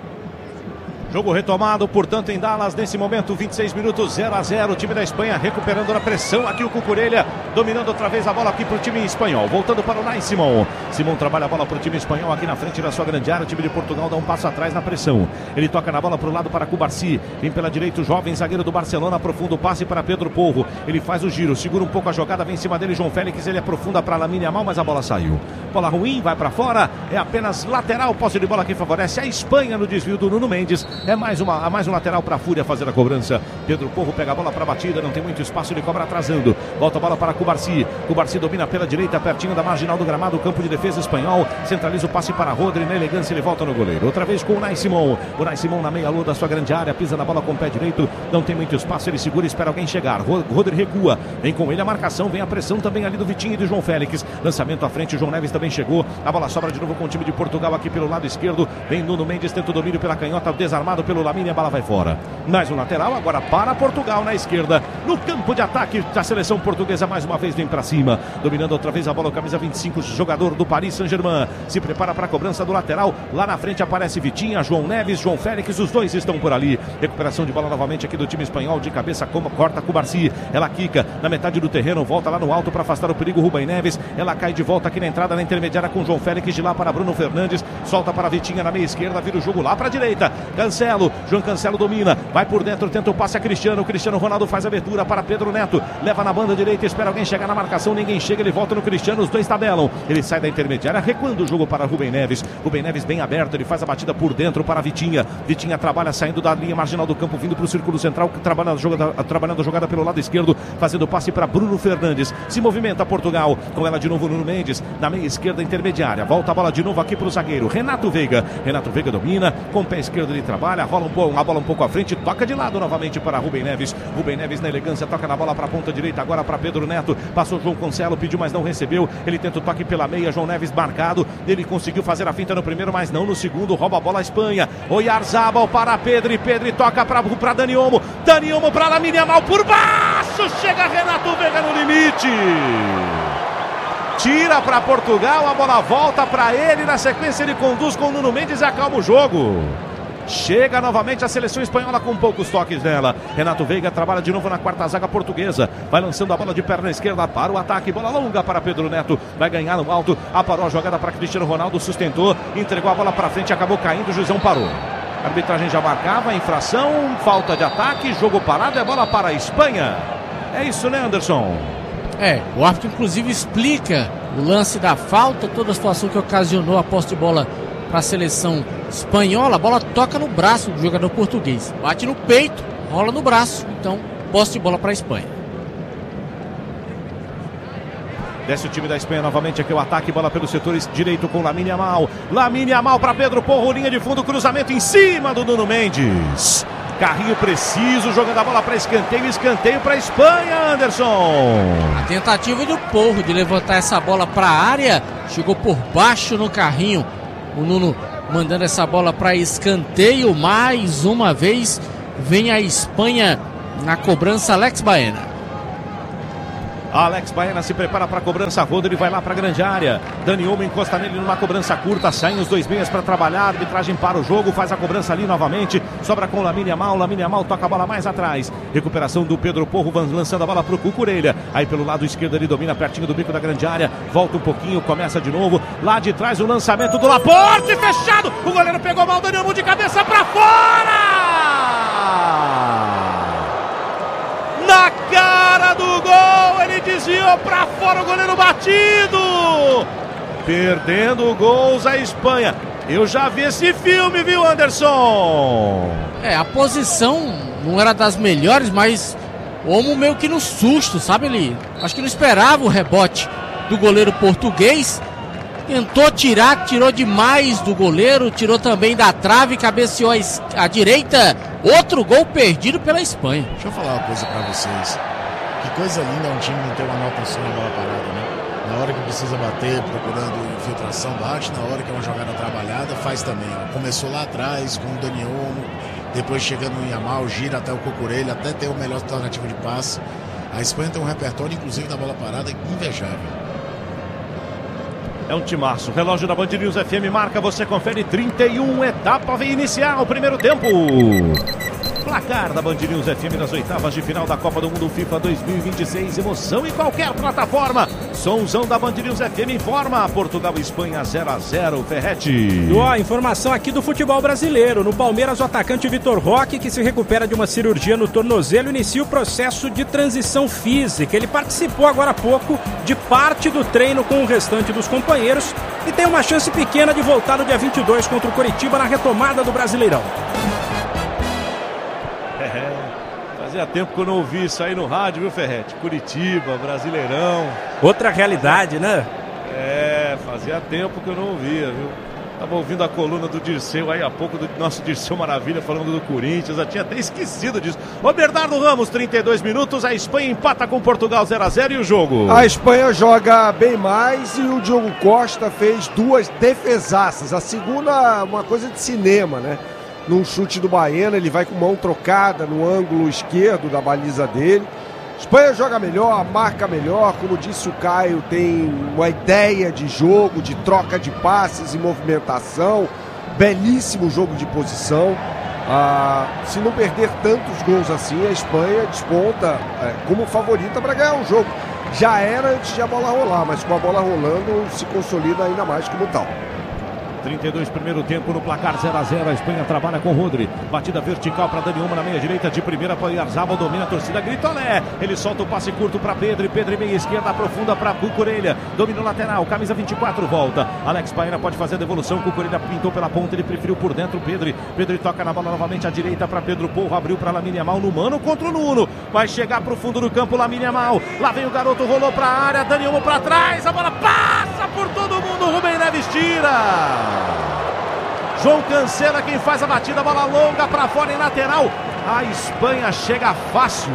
Jogo retomado, portanto, em Dallas, nesse momento, vinte e seis minutos, zero a zero. O time da Espanha recuperando a pressão. Aqui o Cucurella, dominando outra vez a bola aqui para o time espanhol. Voltando para o Nai Simão. Simão trabalha a bola para o time espanhol aqui na frente da sua grande área. O time de Portugal dá um passo atrás na pressão. Ele toca na bola para o lado para Cubarsi. Vem pela direita o jovem zagueiro do Barcelona. Aprofunda o passe para Pedro Porro. Ele faz o giro, segura um pouco a jogada. Vem em cima dele João Félix. Ele aprofunda para Lamine Yamal, mas a bola saiu. Bola ruim, vai para fora. É apenas lateral. Posse de bola que favorece a Espanha no desvio do Nuno Mendes. É mais uma, mais um lateral para a Fúria fazer a cobrança. Pedro Porro pega a bola para a batida, não tem muito espaço, ele cobra atrasando. Volta a bola para Cubarsi. Cubarsi domina pela direita, pertinho da marginal do gramado, campo de defesa espanhol. Centraliza o passe para Rodri, na elegância ele volta no goleiro. Outra vez com o Nai Simão. O Nai Simão na meia-lua da sua grande área, pisa na bola com o pé direito, não tem muito espaço, ele segura e espera alguém chegar. Rodri recua, vem com ele a marcação, vem a pressão também ali do Vitinho e do João Félix. Lançamento à frente, o João Neves também chegou. A bola sobra de novo com o time de Portugal aqui pelo lado esquerdo. Vem Nuno Mendes, tenta o domínio pela canhota, desarmado pelo Lamine, a bola vai fora. Mais um lateral, agora para Portugal na esquerda. No campo de ataque da seleção portuguesa, mais uma vez vem para cima. Dominando outra vez a bola, o camisa vinte e cinco, jogador do Paris Saint-Germain. Se prepara para a cobrança do lateral. Lá na frente aparece Vitinha, João Neves, João Félix, os dois estão por ali. Recuperação de bola novamente aqui do time espanhol, de cabeça, como corta Cubarsi. Ela quica na metade do terreno, volta lá no alto para afastar o perigo Rubem Neves. Ela cai de volta aqui na entrada, na intermediária com João Félix, de lá para Bruno Fernandes. Solta para Vitinha na meia esquerda, vira o jogo lá para a direita. Cancelo, João Cancelo domina, vai por dentro, tenta o passe a Cristiano. O Cristiano Ronaldo faz a abertura para Pedro Neto. Leva na banda direita, espera alguém chegar na marcação. Ninguém chega, ele volta no Cristiano, os dois tabelam. Ele sai da intermediária, recuando o jogo para Rubem Neves. Rubem Neves bem aberto, ele faz a batida por dentro para Vitinha. Vitinha trabalha saindo da linha marginal do campo, vindo para o círculo central, trabalhando a jogada, trabalhando a jogada pelo lado esquerdo, fazendo o passe para Bruno Fernandes. Se movimenta Portugal, com ela de novo Nuno Mendes, na meia esquerda intermediária. Volta a bola de novo aqui para o zagueiro Renato Veiga. Renato Veiga domina, com o pé esquerdo ele trabalha, rola um pouco, a bola um pouco à frente, toca de lado novamente para Rubem Neves. Rubem Neves na elegância, toca na bola para a ponta direita, agora para Pedro Neto. Passou João Cancelo, pediu, mas não recebeu. Ele tenta o toque pela meia, João Neves marcado. Ele conseguiu fazer a finta no primeiro, mas não no segundo. Rouba a bola a Espanha. Oyarzabal para Pedro e Pedro toca para Dani Olmo. Dani Olmo para Lamine Yamal por baixo. Chega Renato Veiga no limite. Tira para Portugal, a bola volta para ele. Na sequência ele conduz com o Nuno Mendes e acalma o jogo. Chega novamente a seleção espanhola com poucos toques nela. Renato Veiga trabalha de novo na quarta zaga portuguesa. Vai lançando a bola de perna esquerda para o ataque. Bola longa para Pedro Neto. Vai ganhar no alto. Aparou a jogada para Cristiano Ronaldo. Sustentou. Entregou a bola para frente. Acabou caindo. O juizão parou. A arbitragem já marcava, infração, falta de ataque, jogo parado, é bola para a Espanha. É isso, né, Anderson? É, o árbitro inclusive explica o lance da falta, toda a situação que ocasionou a posse de bola para a seleção espanhola. A bola toca no braço do jogador português, bate no peito, rola no braço, então posse de bola para a Espanha. Desce o time da Espanha novamente aqui o ataque, bola pelo setor direito com Lamine Yamal. Lamine Yamal para Pedro Porro, linha de fundo, cruzamento em cima do Nuno Mendes. Carrinho preciso, jogando a bola para escanteio, escanteio para a Espanha, Anderson. A tentativa do Porro de levantar essa bola para a área, chegou por baixo no carrinho. O Nuno mandando essa bola para escanteio, mais uma vez vem a Espanha na cobrança, Alex Baena. Alex Baena se prepara para a cobrança, Rodri vai lá para a grande área. Dani Olmo encosta nele numa cobrança curta, saem os dois meias para trabalhar, a arbitragem para o jogo, faz a cobrança ali novamente, sobra com Lamine Yamal, Lamine Yamal toca a bola mais atrás. Recuperação do Pedro Porro, lançando a bola para o Cucurella. Aí pelo lado esquerdo ele domina pertinho do bico da grande área, volta um pouquinho, começa de novo. Lá de trás o lançamento do Laporte, fechado, o goleiro pegou mal, Dani Olmo de cabeça para fora! Na cara do gol, ele desviou para fora, o goleiro batido. Perdendo gols a Espanha. Eu já vi esse filme, viu, Anderson? É, a posição não era das melhores, mas o Olmo meio que no susto, sabe? Ele acho que não esperava o rebote do goleiro português. Tentou tirar, tirou demais do goleiro, tirou também da trave, cabeceou à direita. Outro gol perdido pela Espanha. Deixa eu falar uma coisa pra vocês. Que coisa linda um time não ter uma anotação na bola parada, né? Na hora que precisa bater, procurando infiltração, bate. Na hora que é uma jogada trabalhada, faz também. Começou lá atrás com o Dani Olmo, depois chegando no Yamal, gira até o Cucurella, até ter o melhor alternativa de passe. A Espanha tem um repertório, inclusive, na bola parada, invejável. É um timaço. Relógio da Band News F M marca, você confere trinta e um, etapa vem iniciar o primeiro tempo. Placar da Band News F M nas oitavas de final da Copa do Mundo FIFA dois mil e vinte e seis. Emoção em qualquer plataforma. Somzão da Band News F M informa. Portugal e Espanha zero a zero, Ferretti. Ó, informação aqui do futebol brasileiro. No Palmeiras, o atacante Vitor Roque, que se recupera de uma cirurgia no tornozelo, inicia o processo de transição física. Ele participou agora há pouco de parte do treino com o restante dos companheiros e tem uma chance pequena de voltar no dia vinte e dois contra o Coritiba na retomada do Brasileirão. É, fazia tempo que eu não ouvi isso aí no rádio, viu, Ferretti? Curitiba, Brasileirão. Outra realidade, né? É, fazia tempo que eu não ouvia, viu? Tava ouvindo a coluna do Dirceu aí há pouco, do nosso Dirceu Maravilha, falando do Corinthians. Eu tinha até esquecido disso. Ô Bernardo Ramos, trinta e dois minutos, a Espanha empata com Portugal zero a zero e o jogo? A Espanha joga bem mais e o Diogo Costa fez duas defesaças. A segunda, uma coisa de cinema, né? Num chute do Baena, ele vai com mão trocada no ângulo esquerdo da baliza dele. Espanha joga melhor, marca melhor, como disse o Caio, tem uma ideia de jogo, de troca de passes e movimentação, belíssimo jogo de posição. Ah, se não perder tantos gols assim, a Espanha desponta é, como favorita para ganhar o jogo. Já era antes de a bola rolar, mas com a bola rolando se consolida ainda mais como tal. trinta e dois, primeiro tempo no placar zero a zero. A Espanha trabalha com Rodri. Batida vertical para Dani Olmo na meia direita. De primeira para Oyarzabal. Domina a torcida. Grita olé. Ele solta o passe curto para Pedro. Pedro meia esquerda. Aprofunda para Cucurella. Domina o lateral. Camisa vinte e quatro. Volta. Alex Baena pode fazer a devolução. Cucurella pintou pela ponta. Ele preferiu por dentro. Pedro. Pedro toca na bola novamente à direita para Pedro Porro. Abriu para Lamine Yamal no mano contra o Nuno. Vai chegar para o fundo do campo. Lamine Yamal. Lá vem o garoto. Rolou para a área. Dani Olmo para trás. A bola passa por todo mundo. Rubem Neves tira. João Cancela quem faz a batida, bola longa para fora em lateral. A Espanha chega fácil.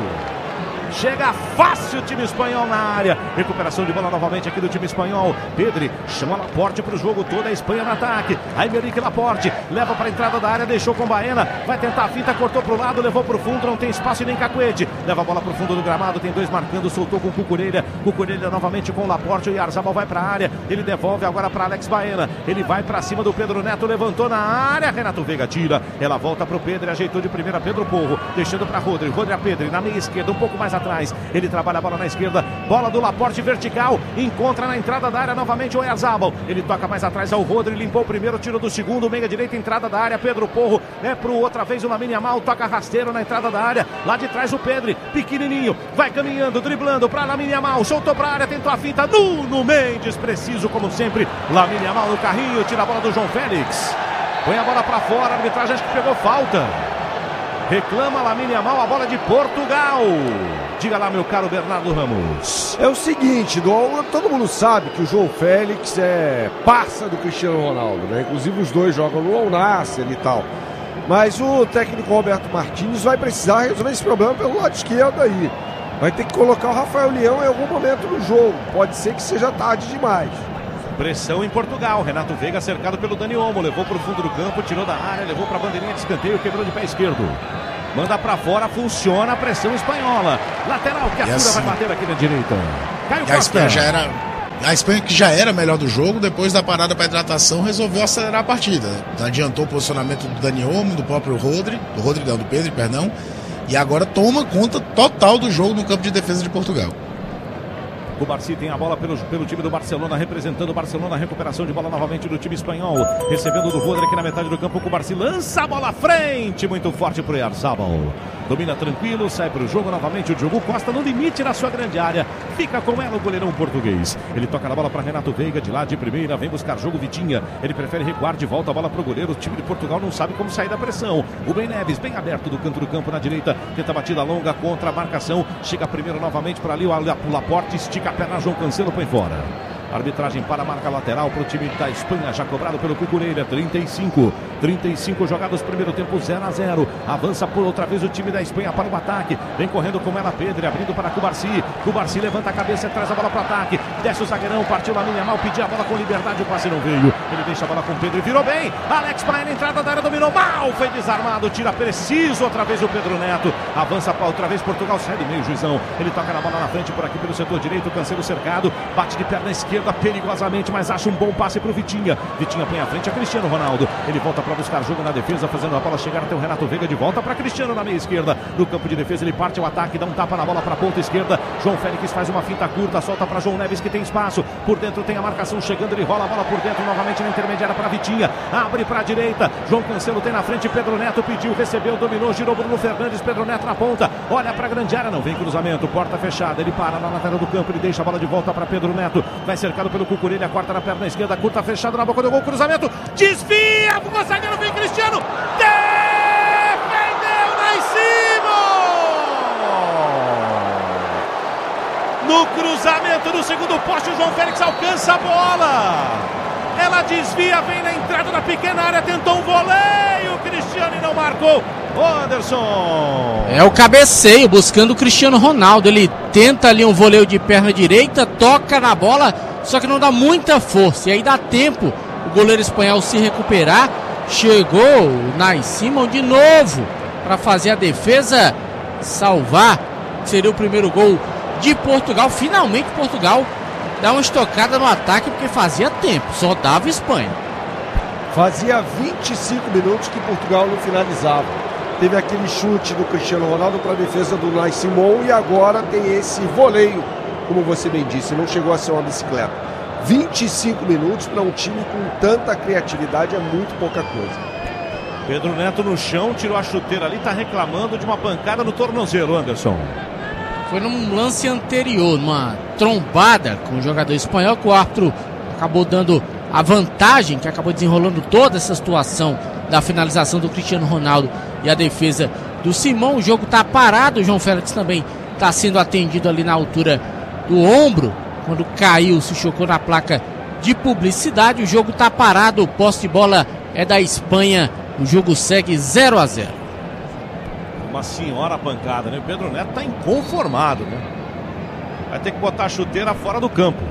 Chega fácil o time espanhol na área. Recuperação de bola novamente aqui do time espanhol. Pedri chama Laporte para o jogo todo. A Espanha no ataque. Aymeric Laporte leva para a entrada da área. Deixou com Baena. Vai tentar a finta. Cortou para o lado. Levou para o fundo. Não tem espaço e nem cacuete. Leva a bola para o fundo do gramado. Tem dois marcando. Soltou com Cucurella. Cucurella novamente com Laporte. O Oyarzabal vai para a área. Ele devolve agora para Alex Baena. Ele vai para cima do Pedro Neto. Levantou na área. Renato Veiga tira. Ela volta para o Pedro. Ajeitou de primeira Pedro Porro. Deixando para Rodri. Rodri a Pedro. Na meia esquerda. Um pouco mais atrás. atrás. Ele trabalha a bola na esquerda. Bola do Laporte vertical. Encontra na entrada da área novamente o Oyarzabal. Ele toca mais atrás ao Rodri. Limpou o primeiro, tiro do segundo. Meia direita, entrada da área. Pedro Porro é pro outra vez o Lamine Yamal. Toca rasteiro na entrada da área. Lá de trás o Pedri. Pequenininho. Vai caminhando, driblando pra Lamine Yamal. Soltou pra área, tentou a finta. Nuno Mendes, preciso como sempre. Lamine Yamal no carrinho. Tira a bola do João Félix. Põe a bola pra fora. A arbitragem acho que pegou falta. Reclama Lamine Yamal, a bola de Portugal. Diga lá, meu caro Bernardo Ramos. É o seguinte, do, todo mundo sabe que o João Félix é parça do Cristiano Ronaldo, né? Inclusive os dois jogam no Al Nassr e tal. Mas o técnico Roberto Martínez vai precisar resolver esse problema pelo lado esquerdo aí. Vai ter que colocar o Rafael Leão em algum momento no jogo. Pode ser que seja tarde demais. Pressão em Portugal. Renato Veiga cercado pelo Dani Olmo. Levou para o fundo do campo, tirou da área, levou para a bandeirinha de escanteio, quebrou de pé esquerdo. Manda para fora, funciona a pressão espanhola. Lateral que a Tura assim, vai bater aqui na direita. Caio a Espanha já era A Espanha, que já era melhor do jogo, depois da parada para hidratação, resolveu acelerar a partida. Adiantou o posicionamento do Dani Olmo, do próprio Rodri, do Rodri não, do Pedro, perdão. E agora toma conta total do jogo no campo de defesa de Portugal. O Cubarsí tem a bola pelo, pelo time do Barcelona, representando o Barcelona, recuperação de bola novamente do time espanhol, recebendo do Rodri aqui na metade do campo. O Cubarsí lança a bola à frente, muito forte pro Oyarzabal. Domina tranquilo, sai pro jogo novamente o Diogo Costa no limite da sua grande área. Fica com ela o goleirão português. Ele toca na bola para Renato Veiga, de lá de primeira, vem buscar jogo Vitinha. Ele prefere recuar de volta a bola pro goleiro. O time de Portugal não sabe como sair da pressão. O Ben Neves, bem aberto do canto do campo na direita, tenta batida longa contra a marcação. Chega primeiro novamente para ali, o Laporte estica a perna, João Cancelo põe fora. Arbitragem para a marca lateral para o time da Espanha, já cobrado pelo Cucurella. trinta e cinco, trinta e cinco jogados, primeiro tempo zero a zero. Avança por outra vez o time da Espanha para o ataque. Vem correndo com ela Pedro, abrindo para Cubarsí. Cubarsí levanta a cabeça e traz a bola para o ataque. Desce o zagueirão, partiu Lamine Yamal, pediu a bola com liberdade, o passe não veio. Ele deixa a bola com Pedro e virou bem. Alex para a entrada da área, dominou mal, foi desarmado, tira preciso outra vez o Pedro Neto. Avança para outra vez Portugal, sai do meio, Juizão. Ele toca na bola na frente por aqui pelo setor direito, Cancelo cercado, bate de perna esquerda perigosamente, mas acha um bom passe pro Vitinha. Vitinha põe à frente a Cristiano Ronaldo. Ele volta para buscar jogo na defesa, fazendo a bola chegar até o Renato Veiga, de volta para Cristiano na meia esquerda. No campo de defesa ele parte ao ataque, dá um tapa na bola para a ponta esquerda. João Félix faz uma finta curta, solta para João Neves que tem espaço. Por dentro tem a marcação chegando, ele rola a bola por dentro novamente na intermediária para Vitinha. Abre para a direita. João Cancelo tem na frente, Pedro Neto pediu, recebeu, dominou, girou Bruno Fernandes, Pedro Neto na ponta. Olha para a grande área, não vem cruzamento, porta fechada, ele para na lateral do campo, ele deixa a bola de volta para Pedro Neto. Vai cercado pelo Cucurella, corta na perna esquerda, curta fechada na boca do gol, cruzamento, desvia, o zagueiro vem Cristiano, defendeu Naisimo! No cruzamento do segundo poste, o João Félix alcança a bola. Ela desvia, vem na entrada da pequena área, tentou um voleio, Cristiano e não marcou. Anderson. É o cabeceio, buscando o Cristiano Ronaldo. Ele tenta ali um voleio de perna direita, toca na bola, só que não dá muita força. E aí dá tempo o goleiro espanhol se recuperar. Chegou o Naisimo de novo para fazer a defesa, salvar. Seria o primeiro gol de Portugal. Finalmente Portugal dá uma estocada no ataque, porque fazia tempo, só dava Espanha. Fazia vinte e cinco minutos que Portugal não finalizava. Teve aquele chute do Cristiano Ronaldo para a defesa do Naisimo e agora tem esse voleio, como você bem disse, não chegou a ser uma bicicleta. vinte e cinco minutos para um time com tanta criatividade é muito pouca coisa. Pedro Neto no chão, tirou a chuteira ali, está reclamando de uma pancada no tornozelo, Anderson. Foi num lance anterior, numa trombada com o jogador espanhol, que o árbitro acabou dando a vantagem, que acabou desenrolando toda essa situação da finalização do Cristiano Ronaldo e a defesa do Simão. O jogo está parado, o João Félix também está sendo atendido ali na altura do ombro, quando caiu, se chocou na placa de publicidade. O jogo está parado, o posse de bola é da Espanha, o jogo segue zero a zero. Uma senhora pancada, né? O Pedro Neto está inconformado, né? Vai ter que botar a chuteira fora do campo.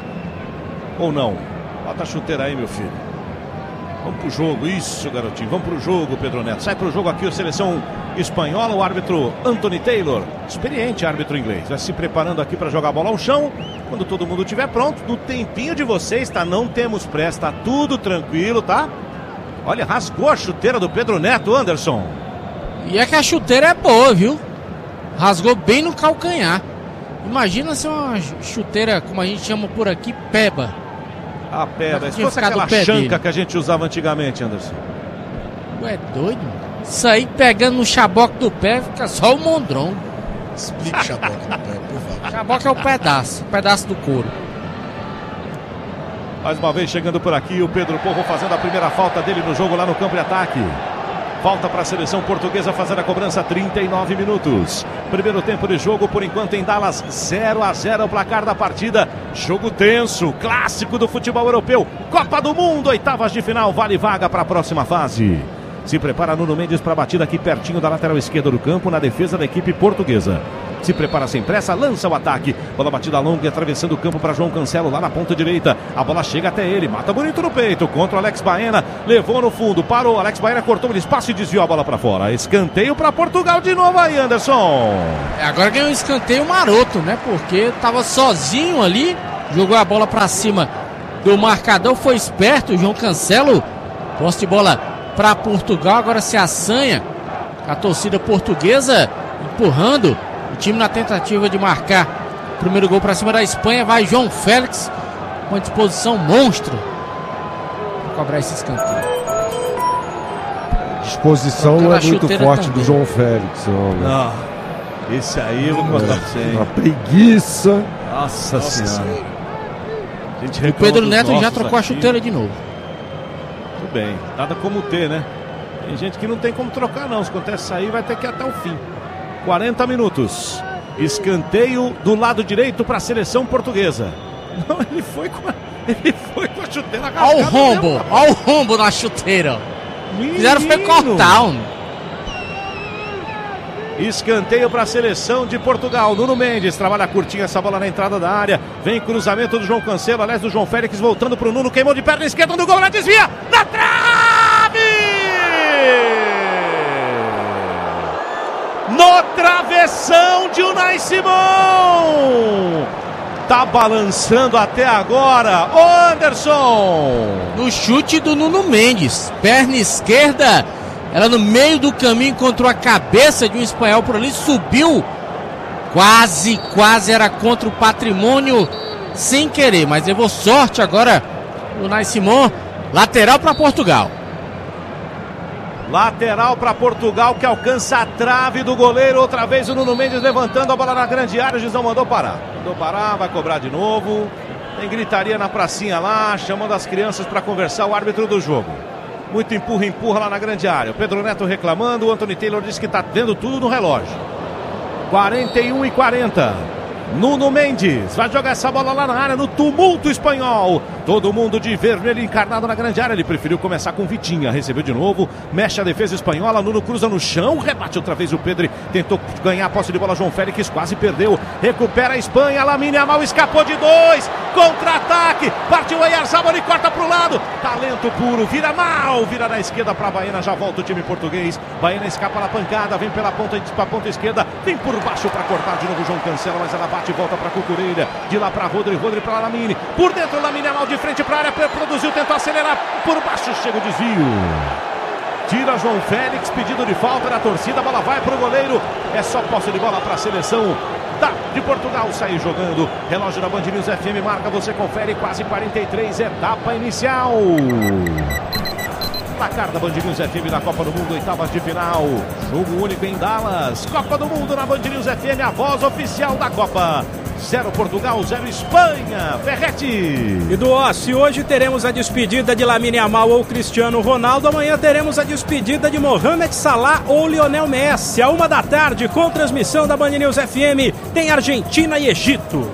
Ou não? Bota a chuteira aí, meu filho. Vamos pro jogo, isso, garotinho. Vamos pro jogo, Pedro Neto. Sai pro jogo aqui a seleção espanhola, o árbitro Anthony Taylor, experiente árbitro inglês, vai se preparando aqui para jogar a bola ao chão. Quando todo mundo estiver pronto, no tempinho de vocês, tá? Não temos pressa, tá tudo tranquilo, tá? Olha, rasgou a chuteira do Pedro Neto, Anderson. E é que a chuteira é boa, viu? rasgou bem no calcanhar. Imagina se uma chuteira, como a gente chama por aqui, peba. A peba, se fosse aquela chanca que a gente usava antigamente, Anderson. Ué, doido? Isso aí pegando no chaboque do pé, fica só o mondron. Explica chaboque no pé, por favor. Chaboque é o pedaço, o pedaço do couro. Mais uma vez chegando por aqui o Pedro Porro fazendo a primeira falta dele no jogo lá no campo de ataque. Falta para a seleção portuguesa fazer a cobrança, trinta e nove minutos. Primeiro tempo de jogo, por enquanto em Dallas, zero a zero o placar da partida. Jogo tenso, clássico do futebol europeu. Copa do Mundo, oitavas de final, vale vaga para a próxima fase. Se prepara Nuno Mendes para a batida aqui pertinho da lateral esquerda do campo, na defesa da equipe portuguesa. Se prepara sem pressa, lança o ataque. Bola batida longa e atravessando o campo para João Cancelo lá na ponta direita. A bola chega até ele, mata bonito no peito. Contra o Alex Baena, levou no fundo, parou. Alex Baena cortou o espaço e desviou a bola para fora. Escanteio para Portugal de novo aí, Anderson. É, agora ganhou um escanteio maroto, né? Porque estava sozinho ali, jogou a bola para cima do marcador, foi esperto. O João Cancelo, posse de bola para Portugal, agora se assanha. A torcida portuguesa empurrando o time na tentativa de marcar o primeiro gol para cima da Espanha. Vai João Félix com uma disposição monstro para cobrar esse escanteio. A disposição não é muito forte também do João Félix. Não, esse aí eu vou contar pra você. Uma preguiça. Nossa, Nossa Senhora. O Pedro Neto já trocou aqui a chuteira de novo. Tudo bem, nada como ter, né? Tem gente que não tem como trocar não. Se acontece sair, vai ter que ir até o fim. quarenta minutos. Escanteio do lado direito para a seleção portuguesa. Não, ele foi com a, ele foi com a chuteira rasgada. Olha o rombo, olha o rombo na chuteira. Menino. Fizeram foi cortar. Um. Escanteio para a seleção de Portugal. Nuno Mendes trabalha curtinho essa bola na entrada da área. Vem cruzamento do João Cancelo, aliás do João Félix, voltando para o Nuno, queimou de perna esquerda do gol, na desvia, na trave! No travessão de Unai Simão. Tá balançando até agora, ô Anderson. No chute do Nuno Mendes, perna esquerda, ela no meio do caminho encontrou a cabeça de um espanhol por ali, subiu, quase, quase era contra o Patrimônio, sem querer, mas levou sorte agora o Unai Simão. Lateral para Portugal. Lateral para Portugal, que alcança a trave do goleiro. Outra vez o Nuno Mendes levantando a bola na grande área. O Gisão mandou parar. Mandou parar, vai cobrar de novo. Tem gritaria na pracinha lá, chamando as crianças para conversar, o árbitro do jogo. Muito empurra, empurra lá na grande área. O Pedro Neto reclamando. O Anthony Taylor disse que está vendo tudo no relógio. quarenta e um e quarenta. Nuno Mendes vai jogar essa bola lá na área, no tumulto espanhol. Todo mundo de vermelho encarnado na grande área. Ele preferiu começar com Vitinha, recebeu de novo, mexe a defesa espanhola. Nuno cruza no chão, rebate outra vez o Pedro, tentou ganhar a posse de bola. João Félix quase perdeu, recupera a Espanha. Lamine Yamal escapou de dois, contra-ataque, partiu o Oyarzabal e corta para o lado, talento puro, vira mal, vira na esquerda para Baena, já volta o time português. Baena escapa na pancada, vem pela ponta, para a ponta esquerda, vem por baixo para cortar de novo. João Cancelo, mas ela bate e volta para Cucurella, de lá para Rodri, Rodri para Lamine, por dentro Lamine Yamal de frente para a área, produziu, tentou acelerar, por baixo chega o desvio. Tira João Félix, pedido de falta da torcida, a bola vai para o goleiro, é só posse de bola para a seleção da, de Portugal sair jogando. Relógio da Band News F M marca, você confere, quase quarenta e três, etapa inicial. Placar da Band News F M da Copa do Mundo, oitavas de final. Jogo único em Dallas. Copa do Mundo na Band News F M, a voz oficial da Copa. Zero Portugal, zero Espanha. Ferretti. E do Ossi, hoje teremos a despedida de Lamine Yamal ou Cristiano Ronaldo. Amanhã teremos a despedida de Mohamed Salah ou Lionel Messi. A uma da tarde, com transmissão da Band News F M, tem Argentina e Egito.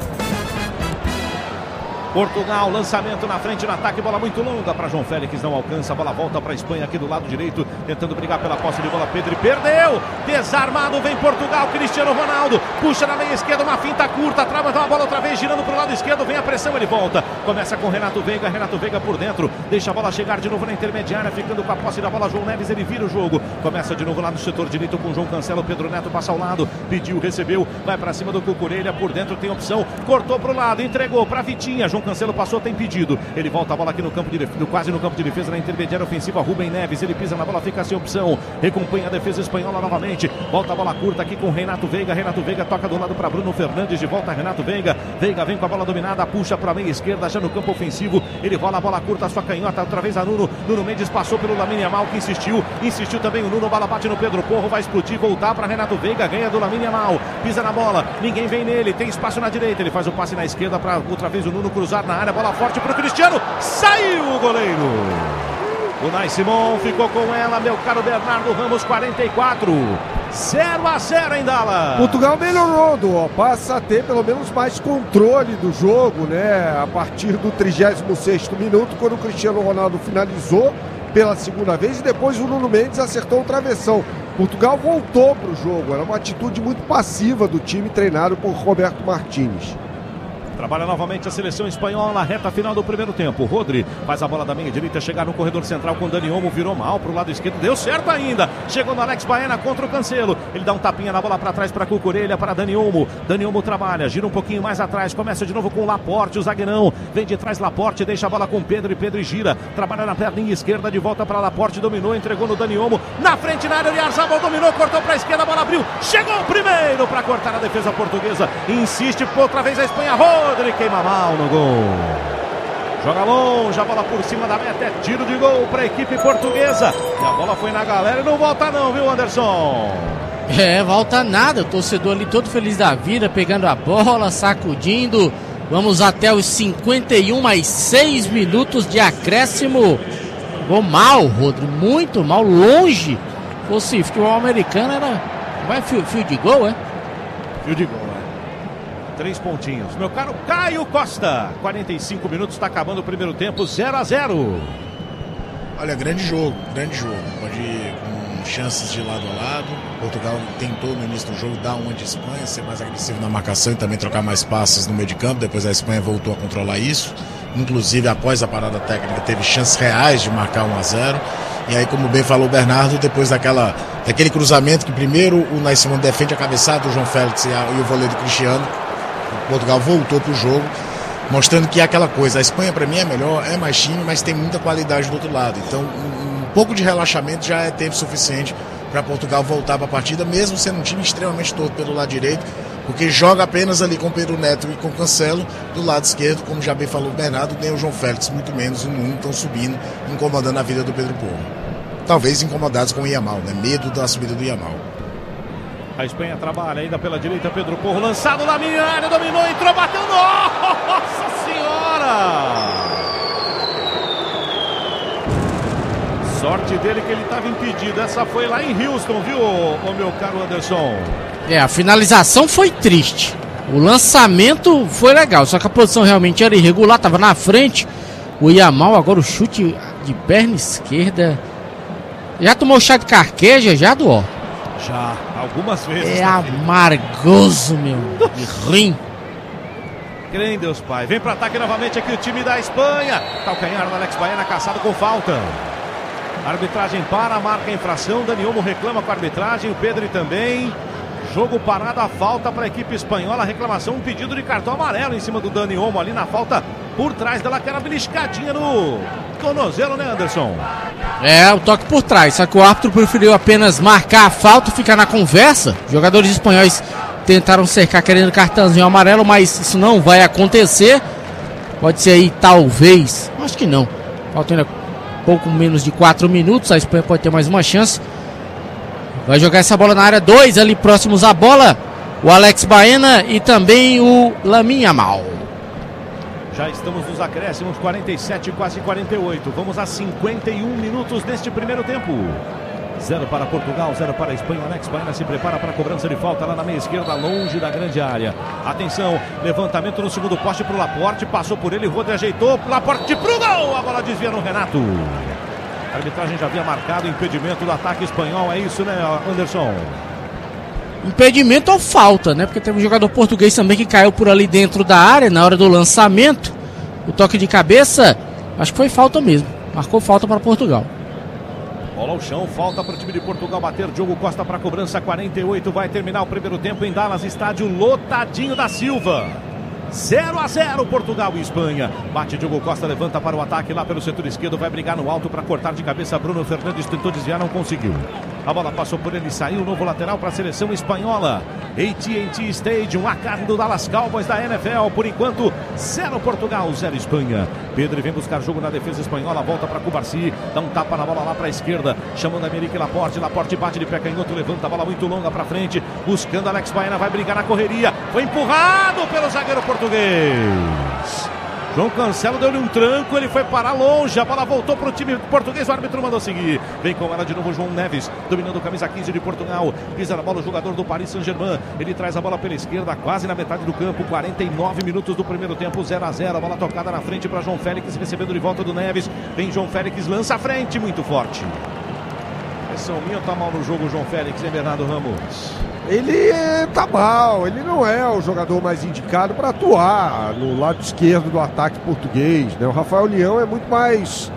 Portugal, lançamento na frente, no ataque, bola muito longa para João Félix, não alcança, a bola volta para a Espanha aqui do lado direito, tentando brigar pela posse de bola, Pedro perdeu, desarmado, vem Portugal, Cristiano Ronaldo, puxa na meia esquerda, uma finta curta, trava a bola outra vez, girando para o lado esquerdo, vem a pressão, ele volta, começa com Renato Veiga, Renato Veiga por dentro, deixa a bola chegar de novo na intermediária, ficando com a posse da bola, João Neves, ele vira o jogo, começa de novo lá no setor direito com João Cancelo, Pedro Neto passa ao lado, pediu, recebeu, vai para cima do Cucurella, por dentro tem opção, cortou para o lado, entregou para Vitinha, João Cancelo passou, tem pedido. Ele volta a bola aqui no campo de defesa, quase no campo de defesa, na intermediária ofensiva. Rubem Neves, ele pisa na bola, fica sem opção. Recompanha a defesa espanhola novamente. Volta a bola curta aqui com Renato Veiga. Renato Veiga toca do lado para Bruno Fernandes. De volta Renato Veiga. Veiga vem com a bola dominada, puxa para a meia esquerda, já no campo ofensivo. Ele rola a bola curta, a sua canhota, outra vez a Nuno. Nuno Mendes passou pelo Lamine Yamal, que insistiu. Insistiu também o Nuno, bola bate no Pedro Porro, vai explodir, voltar para Renato Veiga, ganha do Lamine Yamal. Pisa na bola, ninguém vem nele, tem espaço na direita. Ele faz o passe na esquerda para outra vez o Nuno cruzar na área, bola forte para o Cristiano. Saiu o goleiro. O Nai Simon ficou com ela, meu caro Bernardo Ramos, quarenta e quatro. zero a zero em Dallas. Portugal melhorou, ó, passa a ter pelo menos mais controle do jogo, né? A partir do trigésimo sexto minuto, quando o Cristiano Ronaldo finalizou pela segunda vez e depois o Nuno Mendes acertou o travessão. Portugal voltou para o jogo, era uma atitude muito passiva do time treinado por Roberto Martínez. Trabalha novamente a seleção espanhola na reta final do primeiro tempo. Rodri faz a bola da meia direita, chegar no corredor central com Dani Olmo, virou mal para o lado esquerdo, deu certo ainda. Chegou no Alex Baena contra o Cancelo. Ele dá um tapinha na bola para trás para Cucurella, para Dani Olmo. Dani Olmo trabalha, gira um pouquinho mais atrás, começa de novo com o Laporte, o zagueirão. Vem de trás Laporte, deixa a bola com Pedro e Pedro gira. Trabalha na perninha esquerda, de volta para Laporte, dominou, entregou no Dani Olmo. Na frente na área, o Oyarzabal dominou, cortou para a esquerda, a bola abriu. Chegou o primeiro para cortar a defesa portuguesa. Insiste outra vez a Espanha. Rodri queima mal no gol. Joga longe, a bola por cima da meta, é tiro de gol para a equipe portuguesa. E a bola foi na galera e não volta não, viu, Anderson? É, volta nada, o torcedor ali todo feliz da vida, pegando a bola, sacudindo. Vamos até os cinquenta e um mais seis minutos de acréscimo. Jogou mal, Rodri, muito mal, longe. Se fosse futebol americano, era... Vai fio, fio de gol, é? Fio de gol, é. Três pontinhos. Meu caro Caio Costa, quarenta e cinco minutos, está acabando o primeiro tempo, zero a zero. Olha, grande jogo, grande jogo. Pode ir com chances de lado a lado. Portugal tentou no início do jogo dar uma de Espanha, ser mais agressivo na marcação e também trocar mais passes no meio de campo. Depois a Espanha voltou a controlar isso. Inclusive, após a parada técnica, teve chances reais de marcar um a zero. E aí, como bem falou o Bernardo, depois daquela, daquele cruzamento que primeiro o Nai Simon defende a cabeçada, o João Félix e, a, e o voleio do Cristiano, Portugal voltou para o jogo, mostrando que é aquela coisa, a Espanha para mim é melhor, é mais time, mas tem muita qualidade do outro lado. Então um, um pouco de relaxamento já é tempo suficiente para Portugal voltar para a partida, mesmo sendo um time extremamente torto pelo lado direito, porque joga apenas ali com o Pedro Neto e com o Cancelo. Do lado esquerdo, como já bem falou o Bernardo, nem o João Félix, muito menos o Nuno, estão subindo, incomodando a vida do Pedro Porro. Talvez incomodados com o Yamal, né? Medo da subida do Yamal. A Espanha trabalha ainda pela direita, Pedro Porro lançado na minha área, dominou, entrou, bateu, nossa senhora! Sorte dele que ele estava impedido, essa foi lá em Houston, viu, o meu caro Anderson? É, a finalização foi triste, o lançamento foi legal, só que a posição realmente era irregular, estava na frente, o Yamal, agora o chute de perna esquerda, já tomou chá de carqueja, já do ó? Já, algumas vezes. É amargoso, meu. De rim. Crê em Deus, Pai. Vem para ataque novamente aqui o time da Espanha. Calcanhar do Alex Baena, caçado com falta. A arbitragem para, marca a infração. Dani Olmo reclama com a arbitragem. O Pedro também. Jogo parado, a falta para a equipe espanhola. Reclamação, um pedido de cartão amarelo em cima do Dani Olmo ali na falta. Por trás dela, aquela beliscadinha no tornozelo, né, Anderson? É, o toque por trás, só que o árbitro preferiu apenas marcar a falta e ficar na conversa. Jogadores espanhóis tentaram cercar querendo cartãozinho amarelo, mas isso não vai acontecer. Pode ser aí, talvez, acho que não. Falta ainda pouco menos de quatro minutos, a Espanha pode ter mais uma chance. Vai jogar essa bola na área, dois ali próximos à bola. O Alex Baena e também o Lamine Yamal. Já estamos nos acréscimos, quarenta e sete, quase quarenta e oito. Vamos a cinquenta e um minutos neste primeiro tempo. Zero para Portugal, zero para a Espanha. Alex Baena se prepara para a cobrança de falta lá na meia esquerda, longe da grande área. Atenção, levantamento no segundo poste para o Laporte. Passou por ele, Rodri ajeitou. Laporte para o gol. A bola desvia no Renato. A arbitragem já havia marcado o impedimento do ataque espanhol. É isso, né, Anderson? Impedimento ou falta, né? Porque teve um jogador português também que caiu por ali dentro da área na hora do lançamento. O toque de cabeça, acho que foi falta mesmo. Marcou falta para Portugal. Bola ao chão, falta para o time de Portugal bater. Diogo Costa para a cobrança, quarenta e oito. Vai terminar o primeiro tempo em Dallas, estádio lotadinho da Silva. zero a zero, Portugal e Espanha. Bate Diogo Costa, levanta para o ataque lá pelo setor esquerdo, vai brigar no alto para cortar de cabeça. Bruno Fernandes tentou desviar, não conseguiu. A bola passou por ele, saiu, novo lateral para a seleção espanhola. A T and T Stadium, a carne do Dallas Cowboys da N F L. Por enquanto, zero Portugal, zero Espanha. Pedro vem buscar jogo na defesa espanhola, volta para Cubarci, dá um tapa na bola lá para a esquerda, chamando a América Laporte. Laporte bate de pé canhoto, levanta a bola muito longa para frente, buscando Alex Baena, vai brigar na correria. Foi empurrado pelo zagueiro português. João Cancelo deu-lhe um tranco, ele foi parar longe, a bola voltou para o time português, o árbitro mandou seguir. Vem com ela de novo João Neves, dominando o camisa quinze de Portugal, pisa na bola o jogador do Paris Saint-Germain, ele traz a bola pela esquerda, quase na metade do campo, quarenta e nove minutos do primeiro tempo, zero a zero, a bola tocada na frente para João Félix, recebendo de volta do Neves, vem João Félix, lança a frente, muito forte. Pressão minha, tá mal no jogo João Félix, hein, Bernardo Ramos? Ele tá mal, ele não é o jogador mais indicado para atuar no lado esquerdo do ataque português, né? O Rafael Leão é muito mais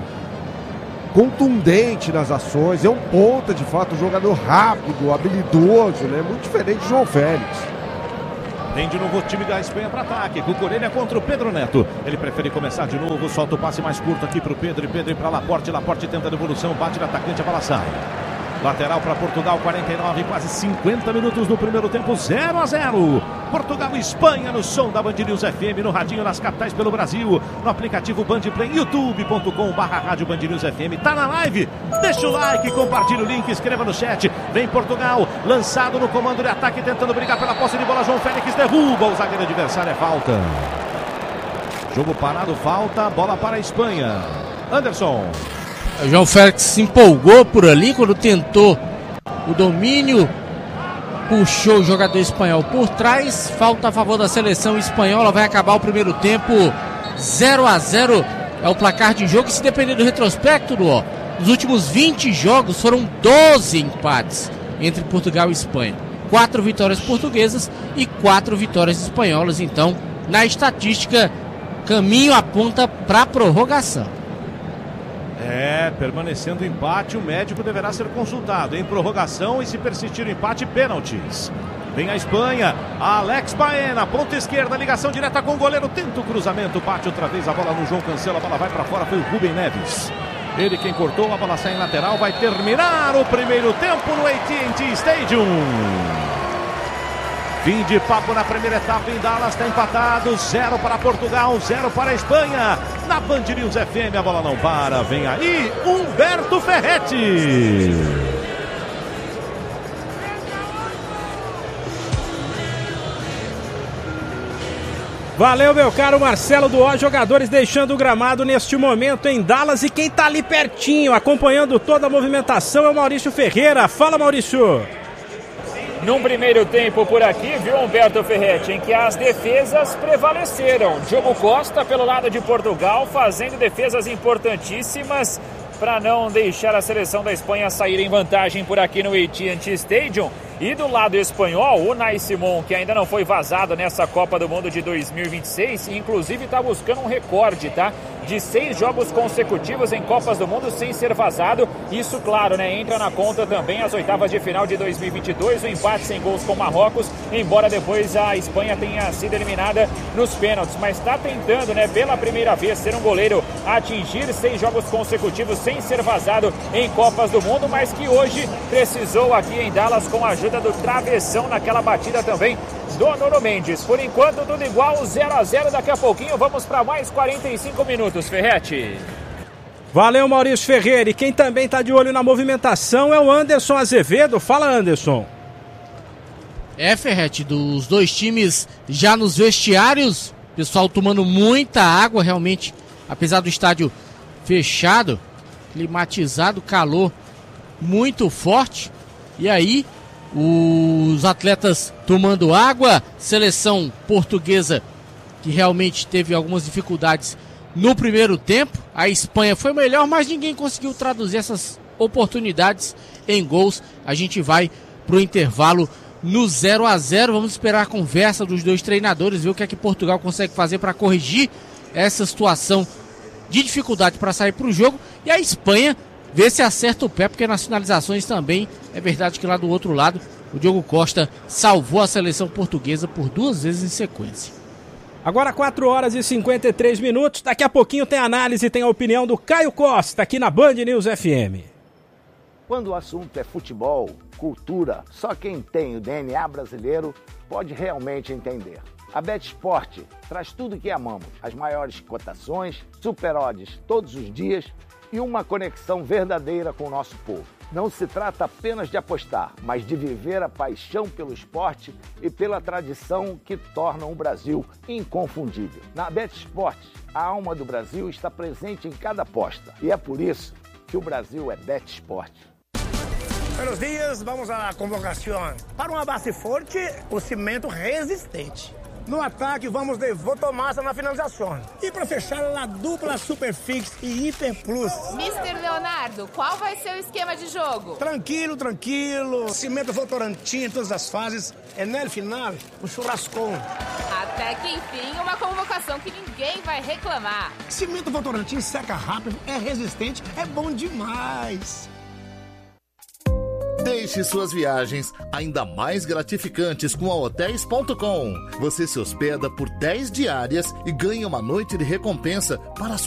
contundente nas ações, é um ponta de fato, um jogador rápido, habilidoso, né? Muito diferente de João Félix. Vem de novo o time da Espanha para ataque, com Corelha contra o Pedro Neto. Ele prefere começar de novo, solta o passe mais curto aqui para o Pedro, e Pedro para Laporte, Laporte tenta a devolução, bate no atacante, a bola sai. Lateral para Portugal, quarenta e nove, quase cinquenta minutos do primeiro tempo, zero a zero. Portugal e Espanha no som da Band News F M, no radinho nas capitais pelo Brasil, no aplicativo Bandplay, youtube ponto com barra rádio Band News F M. Tá na live? Deixa o like, compartilha o link, escreva no chat. Vem Portugal, lançado no comando de ataque, tentando brigar pela posse de bola. João Félix derruba o zagueiro adversário, é falta. Jogo parado, falta, bola para a Espanha. Anderson. O João Félix se empolgou por ali quando tentou o domínio, puxou o jogador espanhol por trás, falta a favor da seleção espanhola, vai acabar o primeiro tempo, zero a zero é o placar de jogo. E se depender do retrospecto, ó, nos últimos vinte jogos foram doze empates entre Portugal e Espanha, quatro vitórias portuguesas e quatro vitórias espanholas. Então, na estatística, caminho aponta para a prorrogação. É, permanecendo o empate, o médico deverá ser consultado em prorrogação e, se persistir o empate, pênaltis. Vem a Espanha, Alex Baena, ponta esquerda, ligação direta com o goleiro, tenta o cruzamento, bate outra vez a bola no João Cancelo, a bola vai para fora, foi o Rubem Neves. Ele quem cortou, a bola sai em lateral, vai terminar o primeiro tempo no A T and T Stadium. Fim de papo na primeira etapa em Dallas, está empatado, zero para Portugal, zero para a Espanha. Na Band News F M, a bola não para, vem aí Humberto Ferretti. Valeu, meu caro Marcelo do O, jogadores deixando o gramado neste momento em Dallas, e quem tá ali pertinho, acompanhando toda a movimentação, é o Maurício Ferreira. Fala, Maurício. Num primeiro tempo por aqui, viu, Humberto Ferretti, em que as defesas prevaleceram. Diogo Costa pelo lado de Portugal, fazendo defesas importantíssimas para não deixar a seleção da Espanha sair em vantagem por aqui no A T and T Stadium. E do lado espanhol, o Unai Simón, que ainda não foi vazado nessa Copa do Mundo de dois mil e vinte e seis, inclusive está buscando um recorde, tá? De seis jogos consecutivos em Copas do Mundo sem ser vazado. Isso, claro, né? Entra na conta também as oitavas de final de dois mil e vinte e dois, o empate sem gols com Marrocos, embora depois a Espanha tenha sido eliminada nos pênaltis. Mas está tentando, né? Pela primeira vez, ser um goleiro a atingir seis jogos consecutivos sem ser vazado em Copas do Mundo, mas que hoje precisou aqui em Dallas com a ajuda do travessão naquela batida também do Nuno Mendes. Por enquanto tudo igual, zero a zero. Daqui a pouquinho vamos para mais quarenta e cinco minutos, Ferretti. Valeu, Maurício Ferreira. E quem também está de olho na movimentação é o Anderson Azevedo. Fala, Anderson. É, Ferretti, dos dois times já nos vestiários, pessoal tomando muita água, realmente, apesar do estádio fechado, climatizado, calor muito forte. E aí, os atletas tomando água, seleção portuguesa que realmente teve algumas dificuldades no primeiro tempo. A Espanha foi melhor, mas ninguém conseguiu traduzir essas oportunidades em gols. A gente vai pro intervalo no zero a zero. Vamos esperar a conversa dos dois treinadores, ver o que é que Portugal consegue fazer para corrigir essa situação de dificuldade para sair para o jogo. E a Espanha ver se acerta o pé, porque nas finalizações também é verdade que lá do outro lado o Diogo Costa salvou a seleção portuguesa por duas vezes em sequência. Agora quatro horas e cinquenta e três minutos, daqui a pouquinho tem análise, tem a opinião do Caio Costa aqui na Band News F M. Quando o assunto é futebol, cultura, só quem tem o D N A brasileiro pode realmente entender. A BetSport traz tudo o que amamos, as maiores cotações, super odds todos os dias e uma conexão verdadeira com o nosso povo. Não se trata apenas de apostar, mas de viver a paixão pelo esporte e pela tradição que tornam o Brasil inconfundível. Na BetSport, a alma do Brasil está presente em cada aposta e é por isso que o Brasil é BetSport. Buenos dias, vamos à convocação. Para uma base forte, o cimento resistente. No ataque, vamos de Votomassa na finalização. E para fechar, a dupla Superfix e Hiper Plus. mister Leonardo, qual vai ser o esquema de jogo? Tranquilo, tranquilo. Cimento Votorantim em todas as fases. É no final, o churrascão. Até que enfim, uma convocação que ninguém vai reclamar. Cimento Votorantim seca rápido, é resistente, é bom demais. Deixe suas viagens ainda mais gratificantes com a hotéis ponto com. Você se hospeda por dez diárias e ganha uma noite de recompensa para a sua